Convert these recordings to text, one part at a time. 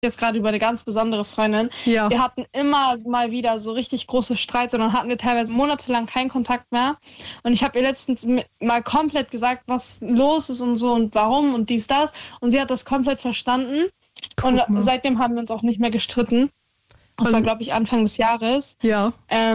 jetzt gerade über eine ganz besondere Freundin. Ja. Wir hatten immer mal wieder so richtig große Streits und dann hatten wir teilweise monatelang keinen Kontakt mehr. Und ich habe ihr letztens mal komplett gesagt, was los ist und so und warum und dies, das. Und sie hat das komplett verstanden. Und seitdem haben wir uns auch nicht mehr gestritten. Das war, glaube ich, Anfang des Jahres. Ja.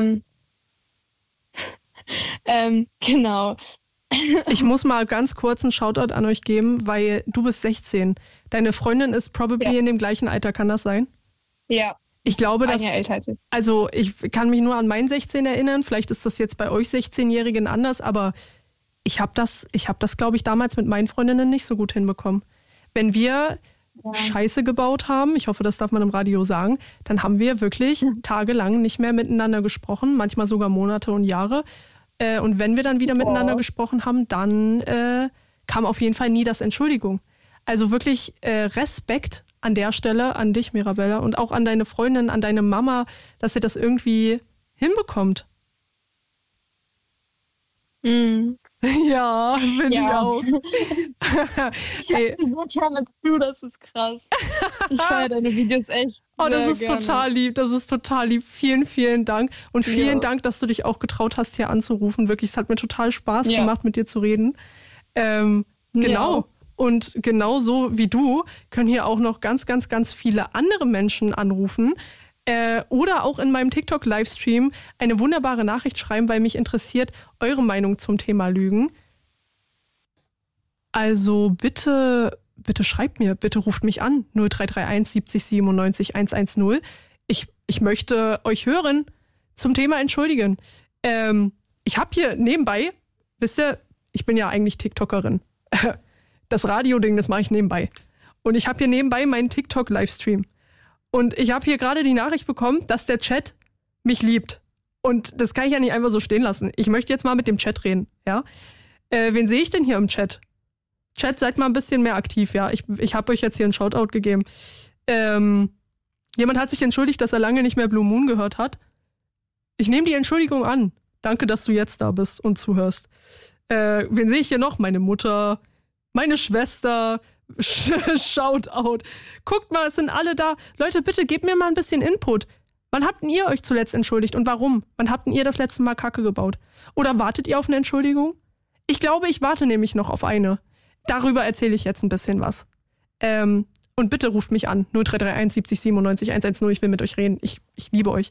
Genau. Ich muss mal ganz kurz einen Shoutout an euch geben, weil du bist 16. Deine Freundin ist probably in dem gleichen Alter, kann das sein? Ja. Ich glaube, dass, ein Jahr älter als ich. also ich kann mich nur an mein 16 erinnern, vielleicht ist das jetzt bei euch 16-Jährigen anders, aber ich habe das, glaube ich, damals mit meinen Freundinnen nicht so gut hinbekommen. Wenn wir Scheiße gebaut haben, ich hoffe, das darf man im Radio sagen, dann haben wir wirklich tagelang nicht mehr miteinander gesprochen, manchmal sogar Monate und Jahre. Und wenn wir dann wieder miteinander gesprochen haben, dann kam auf jeden Fall nie das Entschuldigung. Also wirklich Respekt an der Stelle an dich, Mirabella, und auch an deine Freundin, an deine Mama, dass ihr das irgendwie hinbekommt. Ja, finde ich auch. Ich hab so gerne zu, das ist krass. Ich feiere deine Videos echt. Oh, das ist gerne. total lieb, das ist total lieb. Vielen, vielen Dank. Und vielen Dank, dass du dich auch getraut hast, hier anzurufen. Wirklich, es hat mir total Spaß gemacht, mit dir zu reden. Genau. Ja. Und genauso wie du können hier auch noch ganz, ganz, ganz viele andere Menschen anrufen. Oder auch in meinem TikTok-Livestream eine wunderbare Nachricht schreiben, weil mich interessiert eure Meinung zum Thema Lügen. Also bitte schreibt mir, bitte ruft mich an. 0331 70 97 110. Ich möchte euch hören zum Thema Entschuldigen. Ich habe hier nebenbei, wisst ihr, ich bin ja eigentlich TikTokerin. Das Radio-Ding, das mache ich nebenbei. Und ich habe hier nebenbei meinen TikTok-Livestream. Und ich habe hier gerade die Nachricht bekommen, dass der Chat mich liebt. Und das kann ich ja nicht einfach so stehen lassen. Ich möchte jetzt mal mit dem Chat reden, ja? Wen sehe ich denn hier im Chat? Chat, seid mal ein bisschen mehr aktiv, ja? Ich habe euch jetzt hier einen Shoutout gegeben. Jemand hat sich entschuldigt, dass er lange nicht mehr Blue Moon gehört hat. Ich nehme die Entschuldigung an. Danke, dass du jetzt da bist und zuhörst. Wen sehe ich hier noch? Meine Mutter, meine Schwester, Shoutout. Guckt mal, es sind alle da. Leute, bitte gebt mir mal ein bisschen Input. Wann habt denn ihr euch zuletzt entschuldigt und warum? Wann habt denn ihr das letzte Mal Kacke gebaut? Oder wartet ihr auf eine Entschuldigung? Ich glaube, ich warte nämlich noch auf eine. Darüber erzähle ich jetzt ein bisschen was. Und bitte ruft mich an. 0331 70 97 110. Ich will mit euch reden. Ich liebe euch.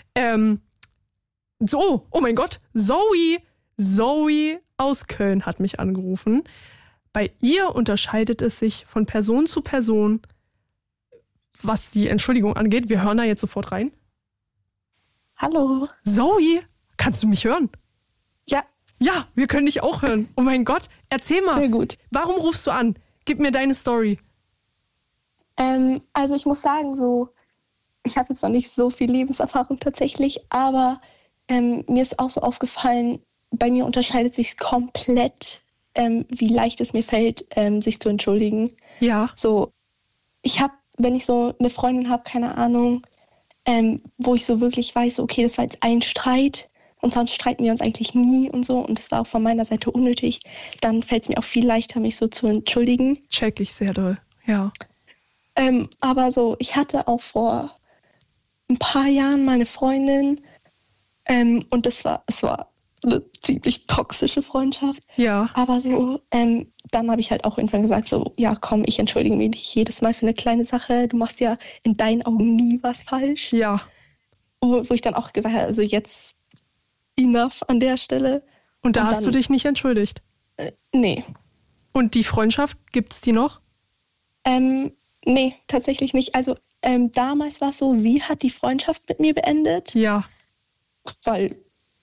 So, oh mein Gott. Zoe aus Köln hat mich angerufen. Bei ihr unterscheidet es sich von Person zu Person, was die Entschuldigung angeht. Wir hören da jetzt sofort rein. Hallo. Zoe, kannst du mich hören? Ja. Ja, wir können dich auch hören. Oh mein Gott, erzähl mal. Sehr gut. Warum rufst du an? Gib mir deine Story. Also ich muss sagen, ich habe jetzt noch nicht so viel Lebenserfahrung tatsächlich, aber mir ist auch so aufgefallen, bei mir unterscheidet sich komplett, wie leicht es mir fällt, sich zu entschuldigen. Ja. So, wenn ich so eine Freundin habe, keine Ahnung, wo ich so wirklich weiß, okay, das war jetzt ein Streit und sonst streiten wir uns eigentlich nie und so und das war auch von meiner Seite unnötig, dann fällt es mir auch viel leichter, mich so zu entschuldigen. Check ich sehr doll, ja. Aber ich hatte auch vor ein paar Jahren mal eine Freundin und es war eine ziemlich toxische Freundschaft. Ja. Aber dann habe ich halt auch irgendwann gesagt, ja komm, ich entschuldige mich nicht jedes Mal für eine kleine Sache. Du machst ja in deinen Augen nie was falsch. Ja. Wo ich dann auch gesagt habe, also jetzt enough an der Stelle. Und da hast du dich nicht entschuldigt? Nee. Und die Freundschaft, gibt's die noch? Nee, tatsächlich nicht. Also damals war es so, sie hat die Freundschaft mit mir beendet. Ja. Weil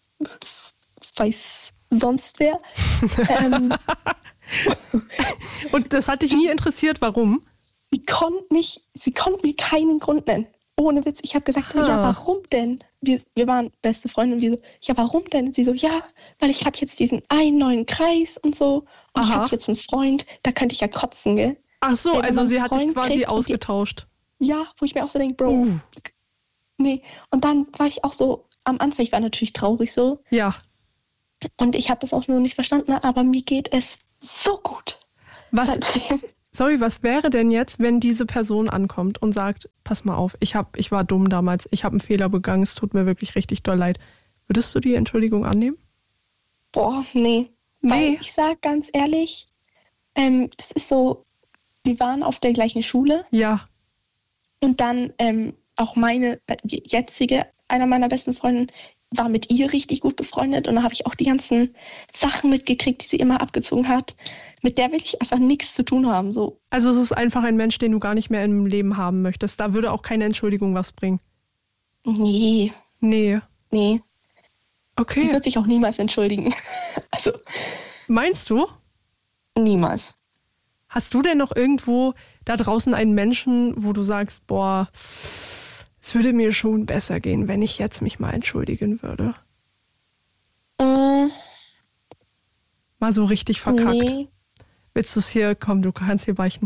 weiß sonst wer. Und das hat dich nie interessiert, warum? Sie konnte mir keinen Grund nennen. Ohne Witz. Ich habe gesagt, ja, warum denn? Wir waren beste Freunde und wir so, ja, warum denn? Sie so, ja, weil ich habe jetzt diesen einen neuen Kreis und so. Und ich habe jetzt einen Freund, da könnte ich ja kotzen, gell? Ach so, also sie hat dich quasi ausgetauscht. Ja, wo ich mir auch so denke, Bro, nee. Und dann war ich auch so, am Anfang, ich war natürlich traurig so. Ja. Und ich habe das auch nur nicht verstanden, aber mir geht es so gut. Was? Zoe, was wäre denn jetzt, wenn diese Person ankommt und sagt, pass mal auf, ich war dumm damals, ich habe einen Fehler begangen, es tut mir wirklich richtig doll leid. Würdest du die Entschuldigung annehmen? Boah, nee. Weil ich sag ganz ehrlich, das ist so, wir waren auf der gleichen Schule. Ja. Und dann auch meine jetzige, einer meiner besten Freundinnen, war mit ihr richtig gut befreundet. Und da habe ich auch die ganzen Sachen mitgekriegt, die sie immer abgezogen hat. Mit der will ich einfach nichts zu tun haben. So. Also es ist einfach ein Mensch, den du gar nicht mehr im Leben haben möchtest. Da würde auch keine Entschuldigung was bringen. Nee. Okay. Sie wird sich auch niemals entschuldigen. Also. Meinst du? Niemals. Hast du denn noch irgendwo da draußen einen Menschen, wo du sagst, boah, es würde mir schon besser gehen, wenn ich jetzt mich mal entschuldigen würde? Mal so richtig verkackt. Nee. Willst du es hier? Komm, du kannst hier beichten.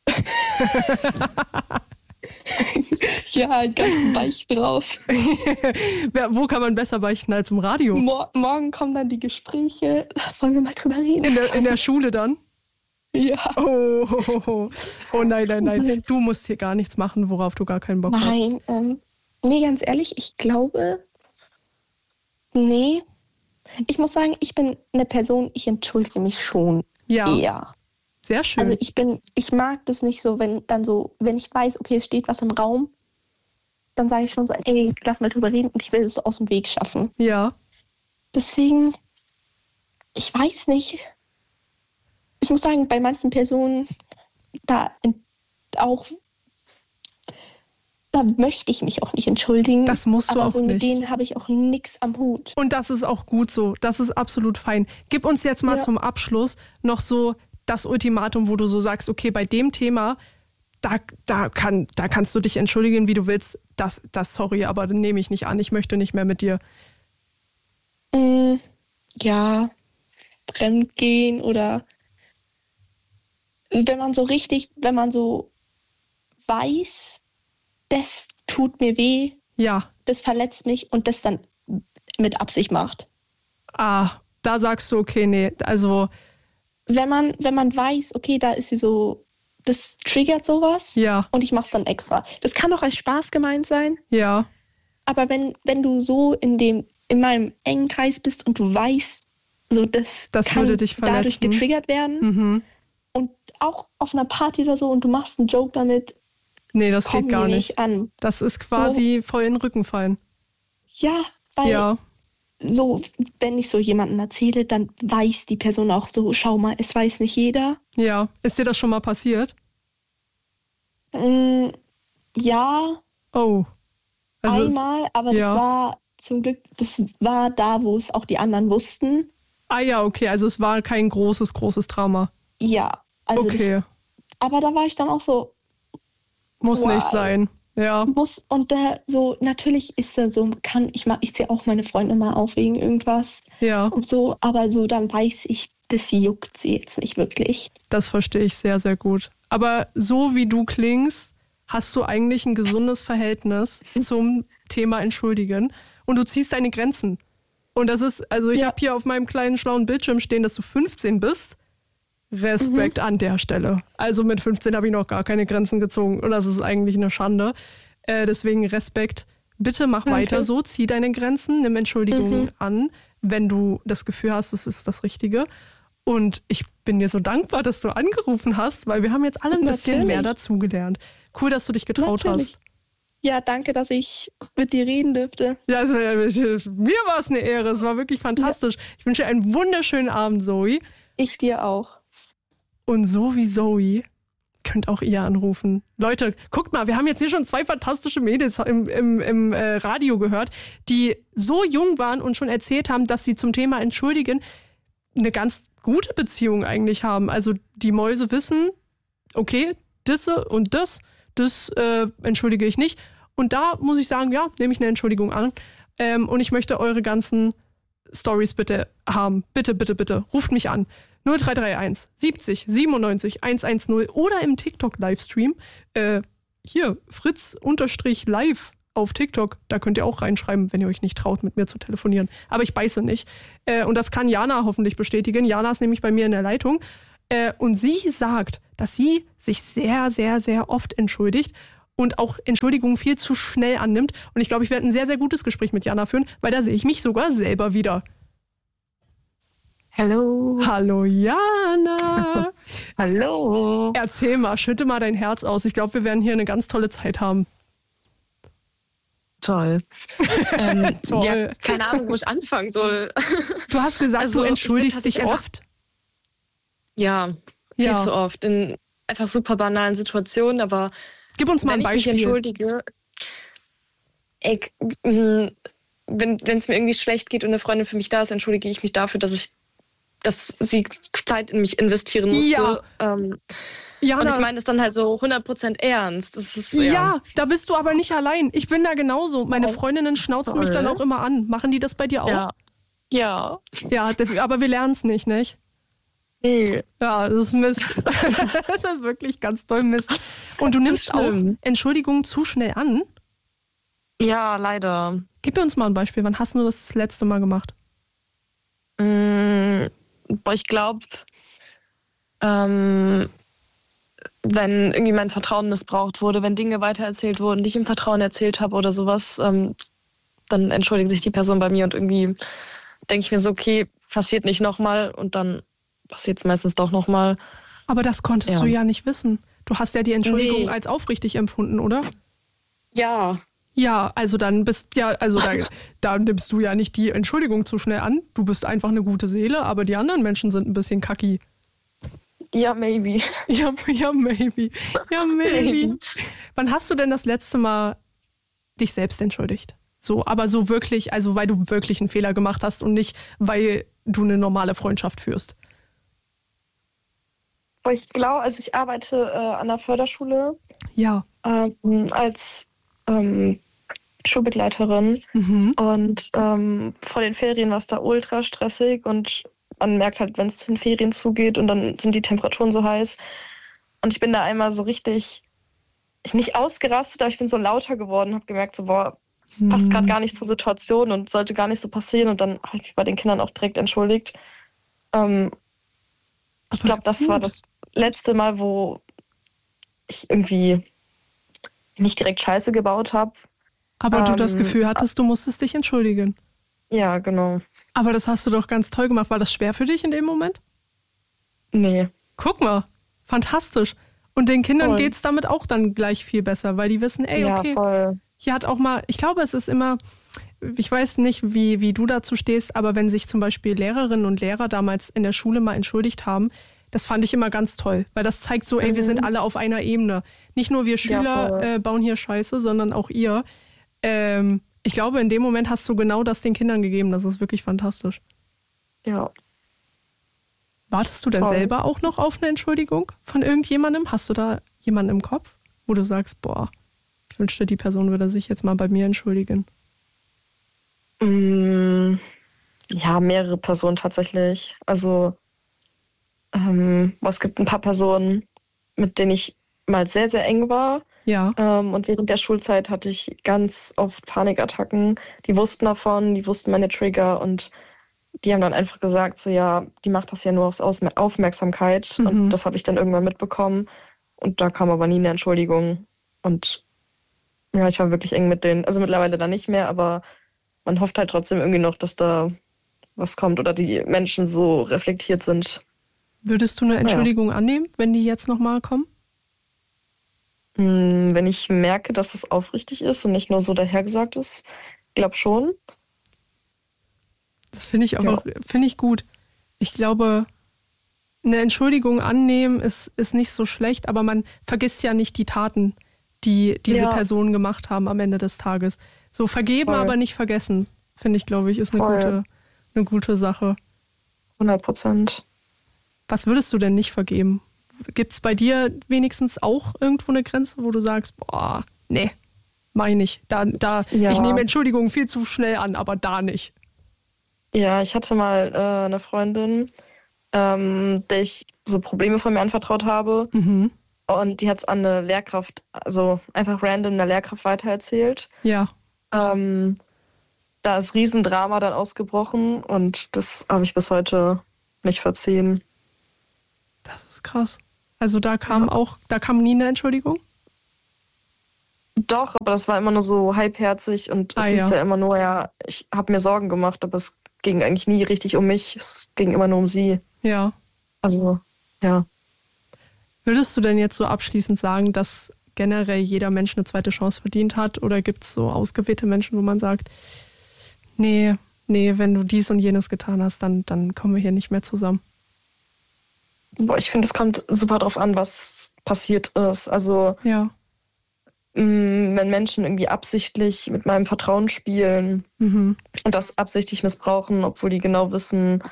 Ja, ganz Beichten raus. Wo kann man besser beichten als im Radio? Morgen kommen dann die Gespräche. Wollen wir mal drüber reden? In der Schule dann? Ja. Oh nein. Du musst hier gar nichts machen, worauf du gar keinen Bock hast. Nein, nee, ganz ehrlich, ich glaube, nee. Ich muss sagen, ich bin eine Person, ich entschuldige mich schon eher. Sehr schön. Also ich mag das nicht so, wenn ich weiß, okay, es steht was im Raum, dann sage ich schon so, ey, lass mal drüber reden und ich will es aus dem Weg schaffen. Ja. Deswegen, ich weiß nicht. Ich muss sagen, bei manchen Personen, da möchte ich mich auch nicht entschuldigen. Das musst du aber auch so nicht. Mit denen habe ich auch nichts am Hut. Und das ist auch gut so. Das ist absolut fein. Gib uns jetzt mal zum Abschluss noch so das Ultimatum, wo du so sagst, okay, bei dem Thema, da kannst du dich entschuldigen, wie du willst. Das sorry, aber das nehme ich nicht an. Ich möchte nicht mehr mit dir. Ja, fremdgehen oder wenn man so weiß, das tut mir weh, das verletzt mich und das dann mit Absicht macht. Da sagst du, okay, nee, also wenn man weiß, okay, da ist sie so, das triggert sowas und ich mach's dann extra. Das kann auch als Spaß gemeint sein. Ja. Aber wenn du so in meinem engen Kreis bist und du weißt, so das kann würde dich verletzen. Dadurch getriggert werden und auch auf einer Party oder so und du machst einen Joke damit, nee, das geht gar nicht an. Das ist quasi so, voll in den Rücken fallen. Ja, weil so, wenn ich so jemandem erzähle, dann weiß die Person auch so, schau mal, es weiß nicht jeder. Ja, ist dir das schon mal passiert? Ja. Oh. Also einmal, aber das war zum Glück, das war da, wo es auch die anderen wussten. Ah ja, okay, also es war kein großes Trauma. Ja, also okay. Aber da war ich dann auch so, muss nicht sein. Ja. Und so, natürlich ist er so, ich ziehe auch meine Freunde mal auf wegen irgendwas. Ja. Und so, aber so, dann weiß ich, das juckt sie jetzt nicht wirklich. Das verstehe ich sehr, sehr gut. Aber so wie du klingst, hast du eigentlich ein gesundes Verhältnis zum Thema Entschuldigen und du ziehst deine Grenzen. Und das ist, also ich habe hier auf meinem kleinen schlauen Bildschirm stehen, dass du 15 bist. Respekt an der Stelle. Also mit 15 habe ich noch gar keine Grenzen gezogen und das ist eigentlich eine Schande. Deswegen Respekt. Bitte mach weiter so, zieh deine Grenzen, nimm Entschuldigungen an, wenn du das Gefühl hast, es ist das Richtige. Und ich bin dir so dankbar, dass du angerufen hast, weil wir haben jetzt alle ein bisschen mehr dazugelernt. Cool, dass du dich getraut hast. Ja, danke, dass ich mit dir reden durfte. Ja, mir war es eine Ehre. Es war wirklich fantastisch. Ja. Ich wünsche dir einen wunderschönen Abend, Zoe. Ich dir auch. Und so wie Zoe könnt auch ihr anrufen. Leute, guckt mal, wir haben jetzt hier schon 2 fantastische Mädels im Radio gehört, die so jung waren und schon erzählt haben, dass sie zum Thema Entschuldigen eine ganz gute Beziehung eigentlich haben. Also die Mäuse wissen, okay, das und das entschuldige ich nicht. Und da muss ich sagen, ja, nehme ich eine Entschuldigung an. Und ich möchte eure ganzen Stories bitte haben. Bitte, bitte, bitte. Ruft mich an. 0331 70 97 110 oder im TikTok-Livestream. Hier, Fritz_live auf TikTok. Da könnt ihr auch reinschreiben, wenn ihr euch nicht traut, mit mir zu telefonieren. Aber ich beiße nicht. Und das kann Jana hoffentlich bestätigen. Jana ist nämlich bei mir in der Leitung. Und sie sagt, dass dass sie sich sehr, sehr, sehr oft entschuldigt und auch Entschuldigungen viel zu schnell annimmt. Und ich glaube, ich werde ein sehr, sehr gutes Gespräch mit Jana führen, weil da sehe ich mich sogar selber wieder. Hallo. Hallo Jana. Hallo. Erzähl mal, schütte mal dein Herz aus. Ich glaube, wir werden hier eine ganz tolle Zeit haben. Toll. Toll. Ja, keine Ahnung, wo ich anfangen soll. Du hast gesagt, Also, du ich entschuldigst bin dich tatsächlich oft. Ja, viel zu oft. In einfach super banalen Situationen, aber Gib uns mal ein wenn ich mich Beispiel. entschuldige, wenn es mir irgendwie schlecht geht und eine Freundin für mich da ist, entschuldige ich mich dafür, dass sie Zeit in mich investieren musste. Ja. Und Jana, ich meine das dann halt so 100% ernst. Das ist, ja, da bist du aber nicht allein. Ich bin da genauso. Meine Freundinnen schnauzen mich dann auch immer an. Machen die das bei dir auch? Ja. Ja, aber wir lernen es nicht? Nee. Ja, das ist Mist. Das ist wirklich ganz doll Mist. Und du nimmst auch Entschuldigungen zu schnell an? Ja, leider. Gib uns mal ein Beispiel. Wann hast du das letzte Mal gemacht? Ich glaube, wenn irgendwie mein Vertrauen missbraucht wurde, wenn Dinge weitererzählt wurden, die ich im Vertrauen erzählt habe oder sowas, dann entschuldigt sich die Person bei mir und irgendwie denke ich mir so, okay, passiert nicht nochmal und dann passiert es meistens doch nochmal. Aber das konntest du ja nicht wissen. Du hast ja die Entschuldigung als aufrichtig empfunden, oder? Ja. Ja, also dann da nimmst du ja nicht die Entschuldigung zu schnell an. Du bist einfach eine gute Seele, aber die anderen Menschen sind ein bisschen kacki. Ja, maybe. Ja, maybe. Ja, maybe. Wann hast du denn das letzte Mal dich selbst entschuldigt? So, aber so wirklich, also weil du wirklich einen Fehler gemacht hast und nicht, weil du eine normale Freundschaft führst. Ich glaube, also ich arbeite an der Förderschule. Ja. Als Schulbegleiterin. Und vor den Ferien war es da ultra stressig und man merkt halt, wenn es zu den Ferien zugeht und dann sind die Temperaturen so heiß. Und ich bin da einmal so richtig, nicht ausgerastet, aber ich bin so lauter geworden, habe gemerkt, so boah, passt gerade gar nicht zur Situation und sollte gar nicht so passieren. Und dann habe ich mich bei den Kindern auch direkt entschuldigt. Ich glaube, das war das letzte Mal, wo ich irgendwie nicht direkt Scheiße gebaut habe. Aber du das Gefühl hattest, du musstest dich entschuldigen. Ja, genau. Aber das hast du doch ganz toll gemacht. War das schwer für dich in dem Moment? Nee. Guck mal, fantastisch. Und den Kindern geht's damit auch dann gleich viel besser, weil die wissen, ey, okay, voll. Hier hat auch mal, ich glaube, es ist immer, ich weiß nicht, wie du dazu stehst, aber wenn sich zum Beispiel Lehrerinnen und Lehrer damals in der Schule mal entschuldigt haben, das fand ich immer ganz toll, weil das zeigt so, ey, wir sind alle auf einer Ebene. Nicht nur wir Schüler bauen hier Scheiße, sondern auch ihr. Ich glaube, in dem Moment hast du genau das den Kindern gegeben. Das ist wirklich fantastisch. Ja. Wartest du denn selber auch noch auf eine Entschuldigung von irgendjemandem? Hast du da jemanden im Kopf, wo du sagst, boah, ich wünschte, die Person würde sich jetzt mal bei mir entschuldigen? Ja, mehrere Personen tatsächlich. Also es gibt ein paar Personen, mit denen ich mal sehr, sehr eng war. Ja. Und während der Schulzeit hatte ich ganz oft Panikattacken. Die wussten davon, die wussten meine Trigger und die haben dann einfach gesagt, so ja, die macht das ja nur aus Aufmerksamkeit. Und das habe ich dann irgendwann mitbekommen. Und da kam aber nie eine Entschuldigung. Und ja, ich war wirklich eng mit denen. Also mittlerweile dann nicht mehr, aber man hofft halt trotzdem irgendwie noch, dass da was kommt oder die Menschen so reflektiert sind. Würdest du eine Entschuldigung annehmen, wenn die jetzt nochmal kommen? Wenn ich merke, dass es aufrichtig ist und nicht nur so dahergesagt ist, glaube schon. Das finde ich aber finde ich gut. Ich glaube, eine Entschuldigung annehmen ist nicht so schlecht, aber man vergisst ja nicht die Taten, die diese Personen gemacht haben am Ende des Tages. So vergeben, aber nicht vergessen, finde ich, glaube ich, ist eine gute Sache. 100%. Was würdest du denn nicht vergeben? Gibt es bei dir wenigstens auch irgendwo eine Grenze, wo du sagst, boah, nee, mach ich nicht. Ich nehme Entschuldigungen viel zu schnell an, aber da nicht. Ja, ich hatte mal eine Freundin, der ich so Probleme von mir anvertraut habe. Und die hat es an eine Lehrkraft, also einfach random einer Lehrkraft weitererzählt. Ja. Da ist Riesendrama dann ausgebrochen und das habe ich bis heute nicht verziehen. Das ist krass. Also da kam nie eine Entschuldigung? Doch, aber das war immer nur so halbherzig und es hieß ja immer nur, ich habe mir Sorgen gemacht, aber es ging eigentlich nie richtig um mich, es ging immer nur um sie. Ja. Also, ja. Würdest du denn jetzt so abschließend sagen, dass generell jeder Mensch eine zweite Chance verdient hat? Oder gibt es so ausgewählte Menschen, wo man sagt, nee, wenn du dies und jenes getan hast, dann kommen wir hier nicht mehr zusammen? Boah, ich finde, es kommt super drauf an, was passiert ist. Also, wenn Menschen irgendwie absichtlich mit meinem Vertrauen spielen und das absichtlich missbrauchen, obwohl die genau wissen,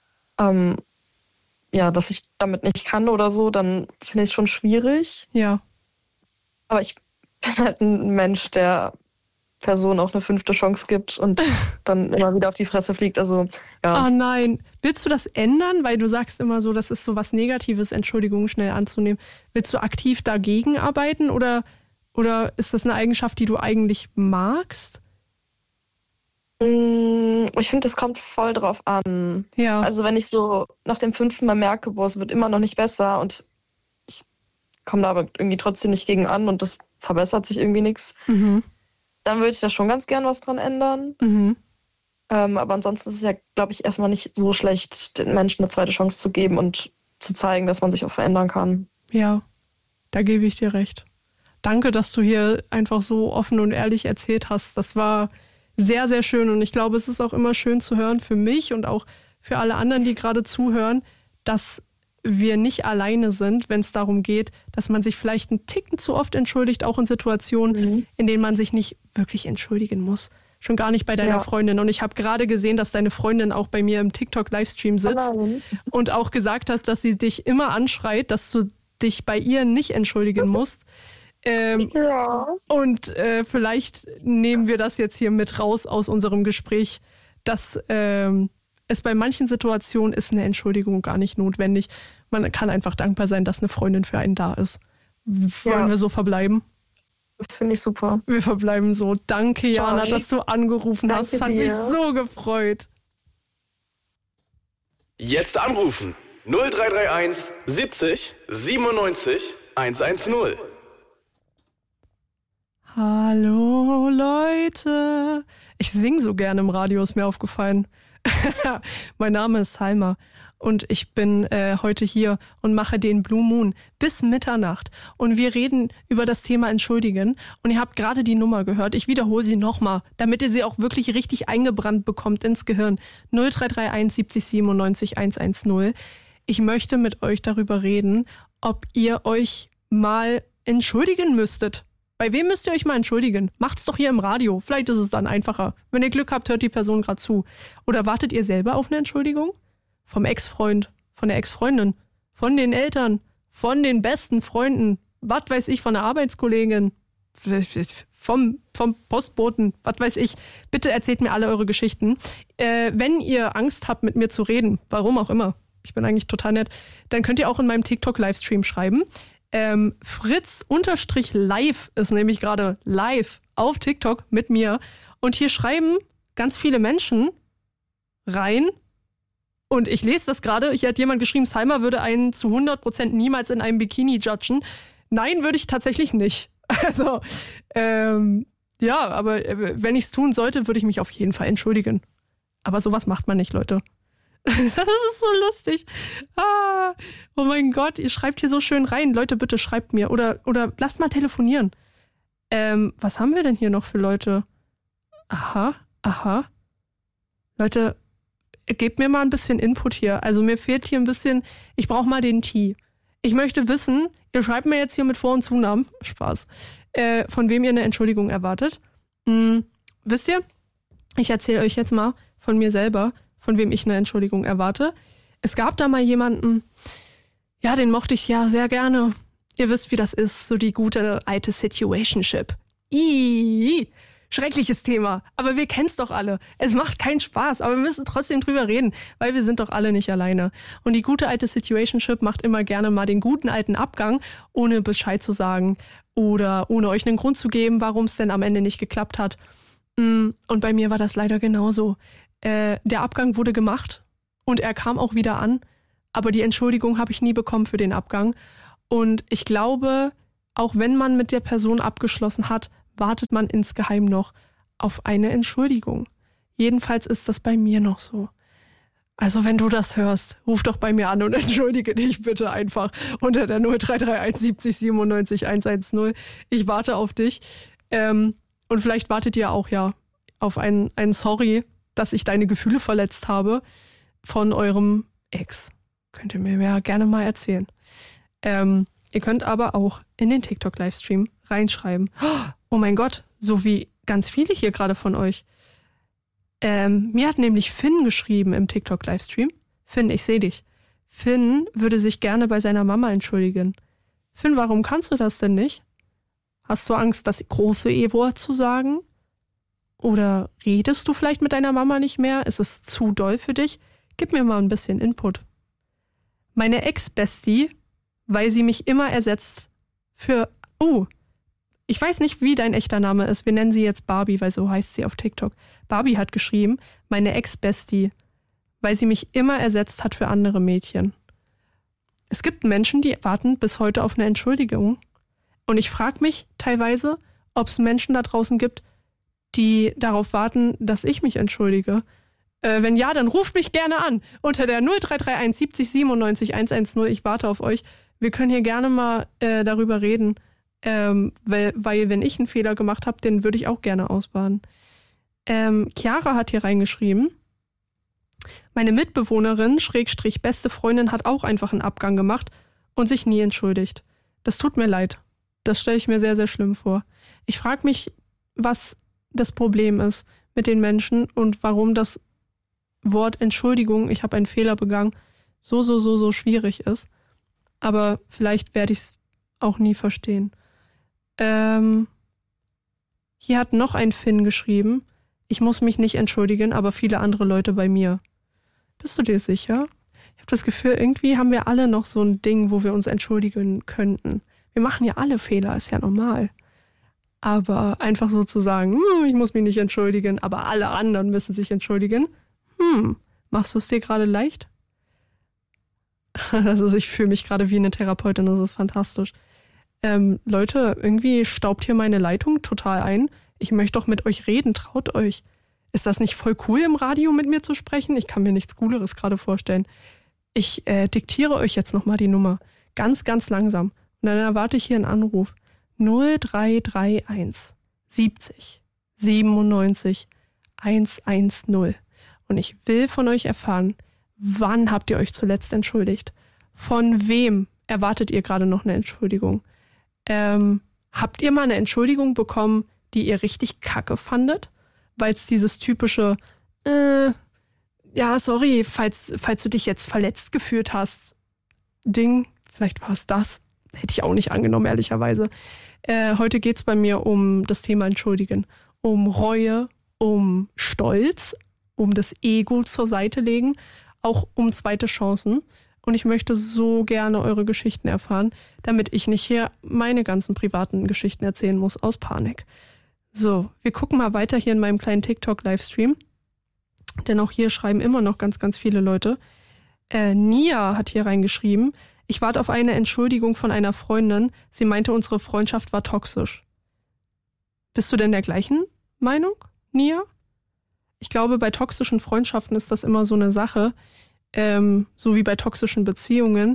dass ich damit nicht kann oder so, dann finde ich es schon schwierig. Ja. Aber ich bin halt ein Mensch, der Person auch eine 5. Chance gibt und dann immer wieder auf die Fresse fliegt. Also, ja. Oh nein. Willst du das ändern? Weil du sagst immer so, das ist so was Negatives, Entschuldigungen schnell anzunehmen. Willst du aktiv dagegen arbeiten oder ist das eine Eigenschaft, die du eigentlich magst? Ich finde, das kommt voll drauf an. Ja. Also wenn ich so nach dem 5. Mal merke, boah, es wird immer noch nicht besser und ich komme da aber irgendwie trotzdem nicht gegen an und das verbessert sich irgendwie nichts, dann würde ich da schon ganz gern was dran ändern. Aber ansonsten ist es ja, glaube ich, erstmal nicht so schlecht, den Menschen eine zweite Chance zu geben und zu zeigen, dass man sich auch verändern kann. Ja, da gebe ich dir recht. Danke, dass du hier einfach so offen und ehrlich erzählt hast. Das war sehr, sehr schön und ich glaube, es ist auch immer schön zu hören für mich und auch für alle anderen, die gerade zuhören, dass wir nicht alleine sind, wenn es darum geht, dass man sich vielleicht einen Ticken zu oft entschuldigt, auch in Situationen, in denen man sich nicht wirklich entschuldigen muss. Schon gar nicht bei deiner Freundin. Und ich habe gerade gesehen, dass deine Freundin auch bei mir im TikTok-Livestream sitzt und auch gesagt hat, dass sie dich immer anschreit, dass du dich bei ihr nicht entschuldigen musst. Und vielleicht nehmen wir das jetzt hier mit raus aus unserem Gespräch, dass es bei manchen Situationen ist eine Entschuldigung gar nicht notwendig. Man kann einfach dankbar sein, dass eine Freundin für einen da ist. Wollen wir so verbleiben? Das finde ich super. Wir verbleiben so. Danke, Jana, dass du angerufen hast. Das hat mich so gefreut. Jetzt anrufen. 0331 70 97 110. Hallo Leute. Ich singe so gerne im Radio, ist mir aufgefallen. Mein Name ist Salma und ich bin heute hier und mache den Blue Moon bis Mitternacht. Und wir reden über das Thema Entschuldigen. Und ihr habt gerade die Nummer gehört. Ich wiederhole sie nochmal, damit ihr sie auch wirklich richtig eingebrannt bekommt ins Gehirn. 0331 70 97 110. Ich möchte mit euch darüber reden, ob ihr euch mal entschuldigen müsstet. Bei wem müsst ihr euch mal entschuldigen? Macht's doch hier im Radio. Vielleicht ist es dann einfacher. Wenn ihr Glück habt, hört die Person gerade zu. Oder wartet ihr selber auf eine Entschuldigung? Vom Ex-Freund, von der Ex-Freundin, von den Eltern, von den besten Freunden, was weiß ich, von der Arbeitskollegin, vom Postboten, was weiß ich. Bitte erzählt mir alle eure Geschichten. Wenn ihr Angst habt, mit mir zu reden, warum auch immer, ich bin eigentlich total nett, dann könnt ihr auch in meinem TikTok-Livestream schreiben. Fritz_live ist nämlich gerade live auf TikTok mit mir. Und hier schreiben ganz viele Menschen rein. Und ich lese das gerade. Hier hat jemand geschrieben, Salma würde einen zu 100% niemals in einem Bikini judgen. Nein, würde ich tatsächlich nicht. Also, aber wenn ich es tun sollte, würde ich mich auf jeden Fall entschuldigen. Aber sowas macht man nicht, Leute. Das ist so lustig. Oh mein Gott, ihr schreibt hier so schön rein. Leute, bitte schreibt mir. Oder lasst mal telefonieren. Was haben wir denn hier noch für Leute? Aha. Leute, gebt mir mal ein bisschen Input hier. Also mir fehlt hier ein bisschen, ich brauche mal den Tee. Ich möchte wissen, ihr schreibt mir jetzt hier mit Vor- und Zunamen, Spaß, von wem ihr eine Entschuldigung erwartet. Wisst ihr, ich erzähle euch jetzt mal von mir selber, von wem ich eine Entschuldigung erwarte. Es gab da mal jemanden, ja, den mochte ich ja sehr gerne. Ihr wisst, wie das ist, so die gute alte Situationship. Schreckliches Thema, aber wir kennen's doch alle. Es macht keinen Spaß, aber wir müssen trotzdem drüber reden, weil wir sind doch alle nicht alleine. Und die gute alte Situationship macht immer gerne mal den guten alten Abgang, ohne Bescheid zu sagen oder ohne euch einen Grund zu geben, warum es denn am Ende nicht geklappt hat. Und bei mir war das leider genauso. Der Abgang wurde gemacht und er kam auch wieder an, aber die Entschuldigung habe ich nie bekommen für den Abgang. Und ich glaube, auch wenn man mit der Person abgeschlossen hat, wartet man insgeheim noch auf eine Entschuldigung. Jedenfalls ist das bei mir noch so. Also wenn du das hörst, ruf doch bei mir an und entschuldige dich bitte einfach unter der 0331 70 97 110. Ich warte auf dich. Und vielleicht wartet ihr auch ja auf ein Sorry, dass ich deine Gefühle verletzt habe von eurem Ex. Könnt ihr mir ja gerne mal erzählen. Ihr könnt aber auch in den TikTok-Livestream reinschreiben. Oh mein Gott, so wie ganz viele hier gerade von euch. Mir hat nämlich Finn geschrieben im TikTok-Livestream. Finn, ich sehe dich. Finn würde sich gerne bei seiner Mama entschuldigen. Finn, warum kannst du das denn nicht? Hast du Angst, das große E-Wort zu sagen? Oder redest du vielleicht mit deiner Mama nicht mehr? Ist es zu doll für dich? Gib mir mal ein bisschen Input. Meine Ex-Bestie, weil sie mich immer ersetzt für... Oh, ich weiß nicht, wie dein echter Name ist. Wir nennen sie jetzt Barbie, weil so heißt sie auf TikTok. Barbie hat geschrieben, meine Ex-Bestie, weil sie mich immer ersetzt hat für andere Mädchen. Es gibt Menschen, die warten bis heute auf eine Entschuldigung. Und ich frage mich teilweise, ob es Menschen da draußen gibt, die darauf warten, dass ich mich entschuldige. Wenn ja, dann ruft mich gerne an unter der 0331 70 97 110. Ich warte auf euch. Wir können hier gerne mal darüber reden. Weil wenn ich einen Fehler gemacht habe, den würde ich auch gerne ausbaden. Chiara hat hier reingeschrieben, meine Mitbewohnerin, / beste Freundin, hat auch einfach einen Abgang gemacht und sich nie entschuldigt. Das tut mir leid. Das stelle ich mir sehr, sehr schlimm vor. Ich frage mich, was das Problem ist mit den Menschen und warum das Wort Entschuldigung, ich habe einen Fehler begangen, so schwierig ist. Aber vielleicht werde ich es auch nie verstehen. Hier hat noch ein Finn geschrieben, ich muss mich nicht entschuldigen, aber viele andere Leute bei mir. Bist du dir sicher? Ich habe das Gefühl, irgendwie haben wir alle noch so ein Ding, wo wir uns entschuldigen könnten. Wir machen ja alle Fehler, ist ja normal. Aber einfach so zu sagen, ich muss mich nicht entschuldigen, aber alle anderen müssen sich entschuldigen. Machst du es dir gerade leicht? Also ich fühle mich gerade wie eine Therapeutin, das ist fantastisch. Leute, irgendwie staubt hier meine Leitung total ein. Ich möchte doch mit euch reden, traut euch. Ist das nicht voll cool, im Radio mit mir zu sprechen? Ich kann mir nichts Cooleres gerade vorstellen. Ich diktiere euch jetzt nochmal die Nummer. Ganz, ganz langsam. Und dann erwarte ich hier einen Anruf. 0331 70 97 110. Und ich will von euch erfahren, wann habt ihr euch zuletzt entschuldigt? Von wem erwartet ihr gerade noch eine Entschuldigung? Habt ihr mal eine Entschuldigung bekommen, die ihr richtig kacke fandet? Weil es dieses typische, ja, sorry, falls du dich jetzt verletzt gefühlt hast, Ding, vielleicht war es das, hätte ich auch nicht angenommen, ehrlicherweise. Heute geht es bei mir um das Thema Entschuldigen, um Reue, um Stolz, um das Ego zur Seite legen, auch um zweite Chancen. Und ich möchte so gerne eure Geschichten erfahren, damit ich nicht hier meine ganzen privaten Geschichten erzählen muss aus Panik. So, wir gucken mal weiter hier in meinem kleinen TikTok-Livestream. Denn auch hier schreiben immer noch ganz, ganz viele Leute. Nia hat hier reingeschrieben, ich warte auf eine Entschuldigung von einer Freundin. Sie meinte, unsere Freundschaft war toxisch. Bist du denn der gleichen Meinung, Nia? Ich glaube, bei toxischen Freundschaften ist das immer so eine Sache, so wie bei toxischen Beziehungen.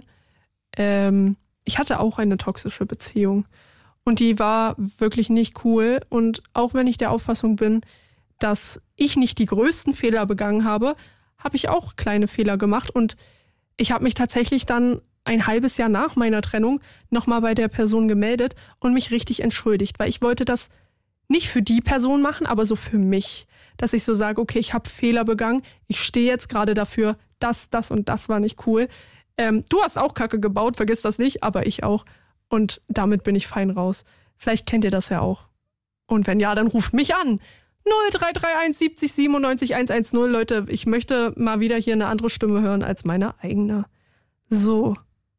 Ich hatte auch eine toxische Beziehung und die war wirklich nicht cool. Und auch wenn ich der Auffassung bin, dass ich nicht die größten Fehler begangen habe, habe ich auch kleine Fehler gemacht. Und ich habe mich tatsächlich dann ein halbes Jahr nach meiner Trennung nochmal bei der Person gemeldet und mich richtig entschuldigt, weil ich wollte das nicht für die Person machen, aber so für mich. Dass ich so sage, okay, ich habe Fehler begangen, ich stehe jetzt gerade dafür, das und das war nicht cool. Du hast auch Kacke gebaut, vergiss das nicht, aber ich auch. Und damit bin ich fein raus. Vielleicht kennt ihr das ja auch. Und wenn ja, dann ruft mich an. 0331 70 97 110. Leute, ich möchte mal wieder hier eine andere Stimme hören als meine eigene. So.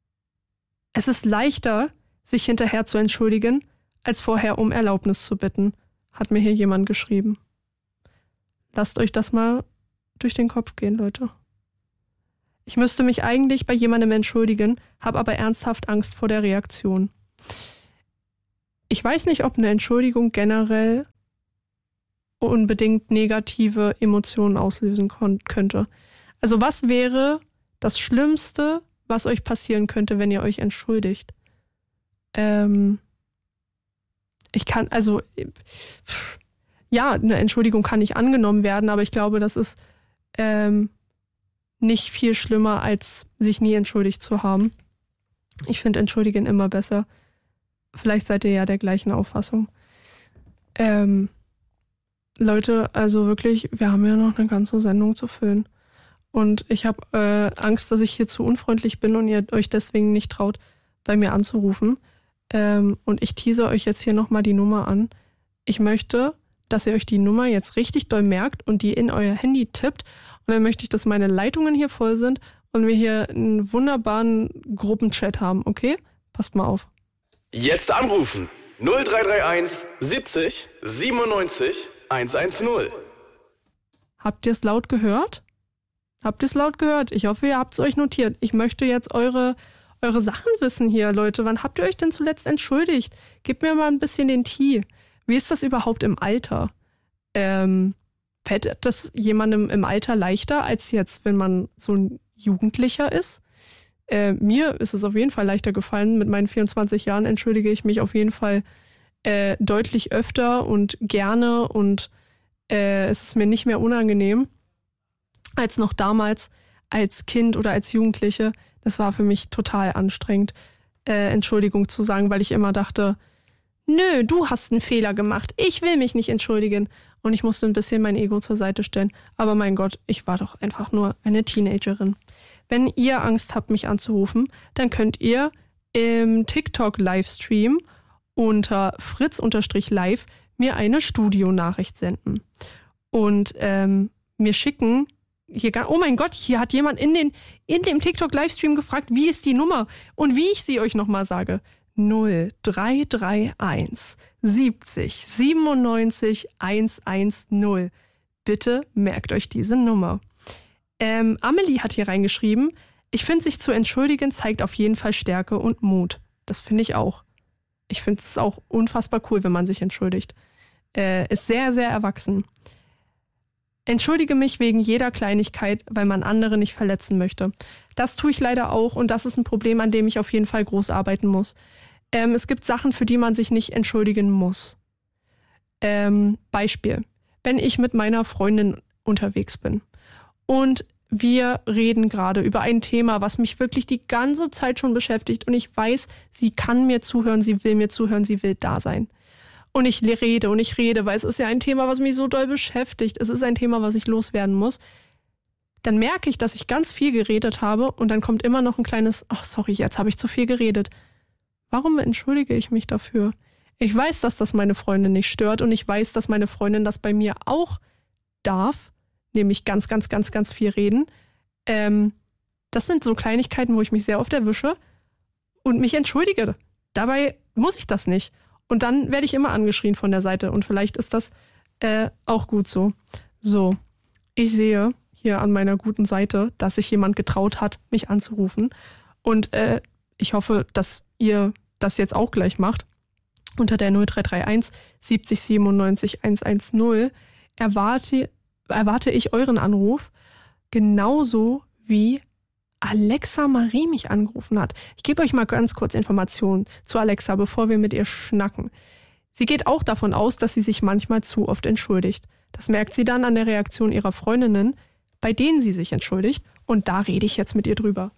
Es ist leichter, sich hinterher zu entschuldigen, als vorher um Erlaubnis zu bitten, hat mir hier jemand geschrieben. Lasst euch das mal durch den Kopf gehen, Leute. Ich müsste mich eigentlich bei jemandem entschuldigen, habe aber ernsthaft Angst vor der Reaktion. Ich weiß nicht, ob eine Entschuldigung generell unbedingt negative Emotionen auslösen könnte. Also was wäre das Schlimmste, was euch passieren könnte, wenn ihr euch entschuldigt? Ich kann, also, ja, eine Entschuldigung kann nicht angenommen werden, aber ich glaube, das ist nicht viel schlimmer, als sich nie entschuldigt zu haben. Ich finde Entschuldigen immer besser. Vielleicht seid ihr ja der gleichen Auffassung. Leute, also wirklich, wir haben ja noch eine ganze Sendung zu füllen. Und ich habe Angst, dass ich hier zu unfreundlich bin und ihr euch deswegen nicht traut, bei mir anzurufen. Und ich tease euch jetzt hier nochmal die Nummer an. Ich möchte, dass ihr euch die Nummer jetzt richtig doll merkt und die in euer Handy tippt. Und dann möchte ich, dass meine Leitungen hier voll sind und wir hier einen wunderbaren Gruppenchat haben, okay? Passt mal auf. Jetzt anrufen. 0331 70 97 110. Habt ihr es laut gehört? Habt ihr es laut gehört? Ich hoffe, ihr habt es euch notiert. Ich möchte jetzt eure Sachen wissen hier, Leute. Wann habt ihr euch denn zuletzt entschuldigt? Gebt mir mal ein bisschen den Tee. Wie ist das überhaupt im Alter? Fällt das jemandem im Alter leichter, als jetzt, wenn man so ein Jugendlicher ist? Mir ist es auf jeden Fall leichter gefallen. Mit meinen 24 Jahren entschuldige ich mich auf jeden Fall deutlich öfter und gerne und es ist mir nicht mehr unangenehm als noch damals als Kind oder als Jugendliche. Das war für mich total anstrengend, Entschuldigung zu sagen, weil ich immer dachte, nö, du hast einen Fehler gemacht, ich will mich nicht entschuldigen. Und ich musste ein bisschen mein Ego zur Seite stellen. Aber mein Gott, ich war doch einfach nur eine Teenagerin. Wenn ihr Angst habt, mich anzurufen, dann könnt ihr im TikTok-Livestream unter fritz_live mir eine Studionachricht senden. Und mir schicken, hier, oh mein Gott, hier hat jemand in dem TikTok-Livestream gefragt, wie ist die Nummer? Und wie ich sie euch nochmal sage. 0331 70 97 110. Bitte merkt euch diese Nummer. Amelie hat hier reingeschrieben, ich finde, sich zu entschuldigen zeigt auf jeden Fall Stärke und Mut. Das finde ich auch. Ich finde es auch unfassbar cool, wenn man sich entschuldigt. Ist sehr, sehr erwachsen. Entschuldige mich wegen jeder Kleinigkeit, weil man andere nicht verletzen möchte. Das tue ich leider auch und das ist ein Problem, an dem ich auf jeden Fall groß arbeiten muss. Es gibt Sachen, für die man sich nicht entschuldigen muss. Beispiel. Wenn ich mit meiner Freundin unterwegs bin und wir reden gerade über ein Thema, was mich wirklich die ganze Zeit schon beschäftigt und ich weiß, sie kann mir zuhören, sie will mir zuhören, sie will da sein. Und ich rede, weil es ist ja ein Thema, was mich so doll beschäftigt. Es ist ein Thema, was ich loswerden muss. Dann merke ich, dass ich ganz viel geredet habe und dann kommt immer noch ein kleines, ach sorry, jetzt habe ich zu viel geredet. Warum entschuldige ich mich dafür? Ich weiß, dass das meine Freundin nicht stört und ich weiß, dass meine Freundin das bei mir auch darf, nämlich ganz, ganz, ganz, ganz viel reden. Das sind so Kleinigkeiten, wo ich mich sehr oft erwische und mich entschuldige. Dabei muss ich das nicht. Und dann werde ich immer angeschrien von der Seite und vielleicht ist das auch gut so. So, ich sehe hier an meiner guten Seite, dass sich jemand getraut hat, mich anzurufen und ich hoffe, dass ihr das jetzt auch gleich macht. Unter der 0331 70 97 110 erwarte ich euren Anruf, genauso wie Alexa Marie mich angerufen hat. Ich gebe euch mal ganz kurz Informationen zu Alexa, bevor wir mit ihr schnacken. Sie geht auch davon aus, dass sie sich manchmal zu oft entschuldigt. Das merkt sie dann an der Reaktion ihrer Freundinnen, bei denen sie sich entschuldigt. Und da rede ich jetzt mit ihr drüber.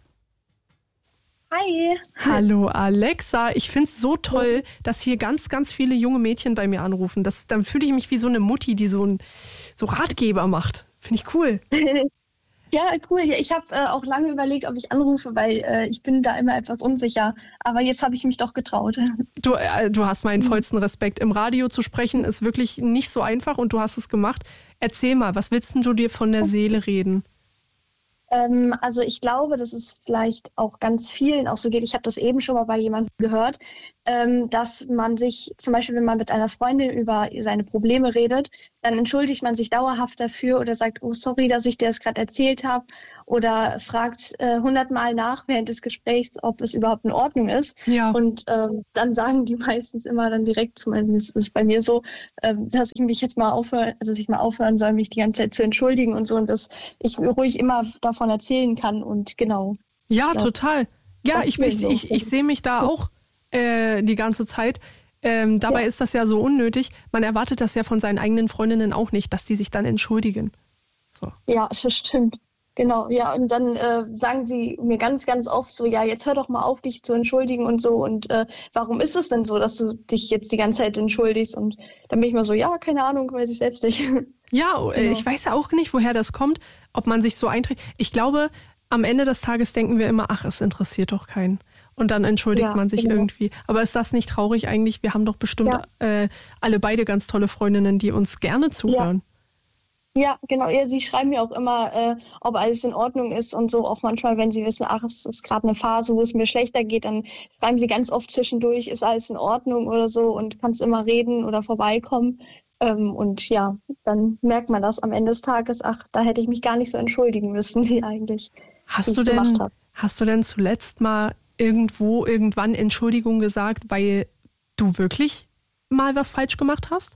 Hi. Hallo Alexa, ich finde es so toll, dass hier ganz, ganz viele junge Mädchen bei mir anrufen. Dann fühle ich mich wie so eine Mutti, die so Ratgeber macht. Finde ich cool. Ja, cool. Ich habe auch lange überlegt, ob ich anrufe, weil ich bin da immer etwas unsicher. Aber jetzt habe ich mich doch getraut. Du hast meinen vollsten Respekt. Im Radio zu sprechen ist wirklich nicht so einfach und du hast es gemacht. Erzähl mal, was willst denn du dir von der Seele reden? Also ich glaube, dass es vielleicht auch ganz vielen auch so geht. Ich habe das eben schon mal bei jemandem gehört, dass man sich, zum Beispiel wenn man mit einer Freundin über seine Probleme redet, dann entschuldigt man sich dauerhaft dafür oder sagt, oh sorry, dass ich dir das gerade erzählt habe, oder fragt 100-mal nach während des Gesprächs, ob es überhaupt in Ordnung ist. Ja. Und dann sagen die meistens immer dann direkt, zumindest ist es bei mir so, dass ich mich jetzt mal aufhören soll, mich die ganze Zeit zu entschuldigen und so, und dass ich ruhig immer davon erzählen kann und genau. Ja, total. Ja, ich sehe mich da auch die ganze Zeit. Dabei ist das ja so unnötig. Man erwartet das ja von seinen eigenen Freundinnen auch nicht, dass die sich dann entschuldigen. So. Ja, das stimmt. Genau, ja, und dann sagen sie mir ganz, ganz oft so, ja, jetzt hör doch mal auf, dich zu entschuldigen und so, und warum ist es denn so, dass du dich jetzt die ganze Zeit entschuldigst? Und dann bin ich mal so, ja, keine Ahnung, weiß ich selbst nicht. Ja, genau. Ich weiß ja auch nicht, woher das kommt, ob man sich so einträgt. Ich glaube, am Ende des Tages denken wir immer, ach, es interessiert doch keinen. Und dann entschuldigt man sich irgendwie. Aber ist das nicht traurig eigentlich? Wir haben doch bestimmt alle beide ganz tolle Freundinnen, die uns gerne zuhören. Ja, genau. Ja, sie schreiben mir auch immer, ob alles in Ordnung ist und so. Auch manchmal, wenn sie wissen, ach, es ist gerade eine Phase, wo es mir schlechter geht, dann schreiben sie ganz oft zwischendurch, ist alles in Ordnung oder so, und kannst immer reden oder vorbeikommen. Und ja, dann merkt man das am Ende des Tages, ach, da hätte ich mich gar nicht so entschuldigen müssen, wie eigentlich Hast du denn zuletzt mal irgendwann Entschuldigung gesagt, weil du wirklich mal was falsch gemacht hast?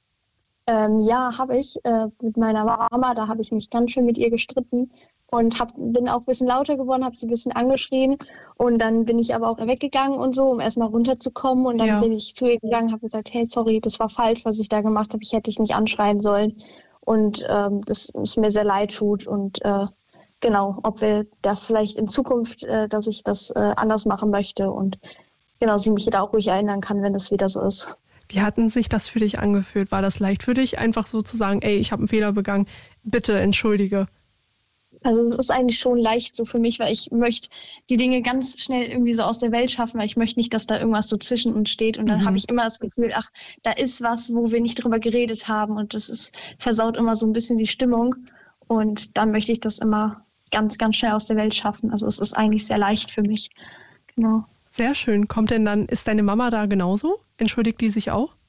Ja, habe ich. Mit meiner Mama, da habe ich mich ganz schön mit ihr gestritten und bin auch ein bisschen lauter geworden, habe sie ein bisschen angeschrien, und dann bin ich aber auch weggegangen und so, um erstmal runterzukommen, und dann bin ich zu ihr gegangen, habe gesagt, hey, sorry, das war falsch, was ich da gemacht habe, ich hätte dich nicht anschreien sollen, und das ist mir sehr leid tut, und genau, ob wir das vielleicht in Zukunft, dass ich das anders machen möchte, und genau, sie mich da auch ruhig erinnern kann, wenn das wieder so ist. Wie hat sich das für dich angefühlt? War das leicht für dich, einfach so zu sagen, ey, ich habe einen Fehler begangen, bitte entschuldige? Also es ist eigentlich schon leicht so für mich, weil ich möchte die Dinge ganz schnell irgendwie so aus der Welt schaffen, weil ich möchte nicht, dass da irgendwas so zwischen uns steht. Und dann habe ich immer das Gefühl, ach, da ist was, wo wir nicht drüber geredet haben, und das versaut immer so ein bisschen die Stimmung. Und dann möchte ich das immer ganz, ganz schnell aus der Welt schaffen. Also es ist eigentlich sehr leicht für mich. Genau. Sehr schön. Ist deine Mama da genauso? Entschuldigt die sich auch?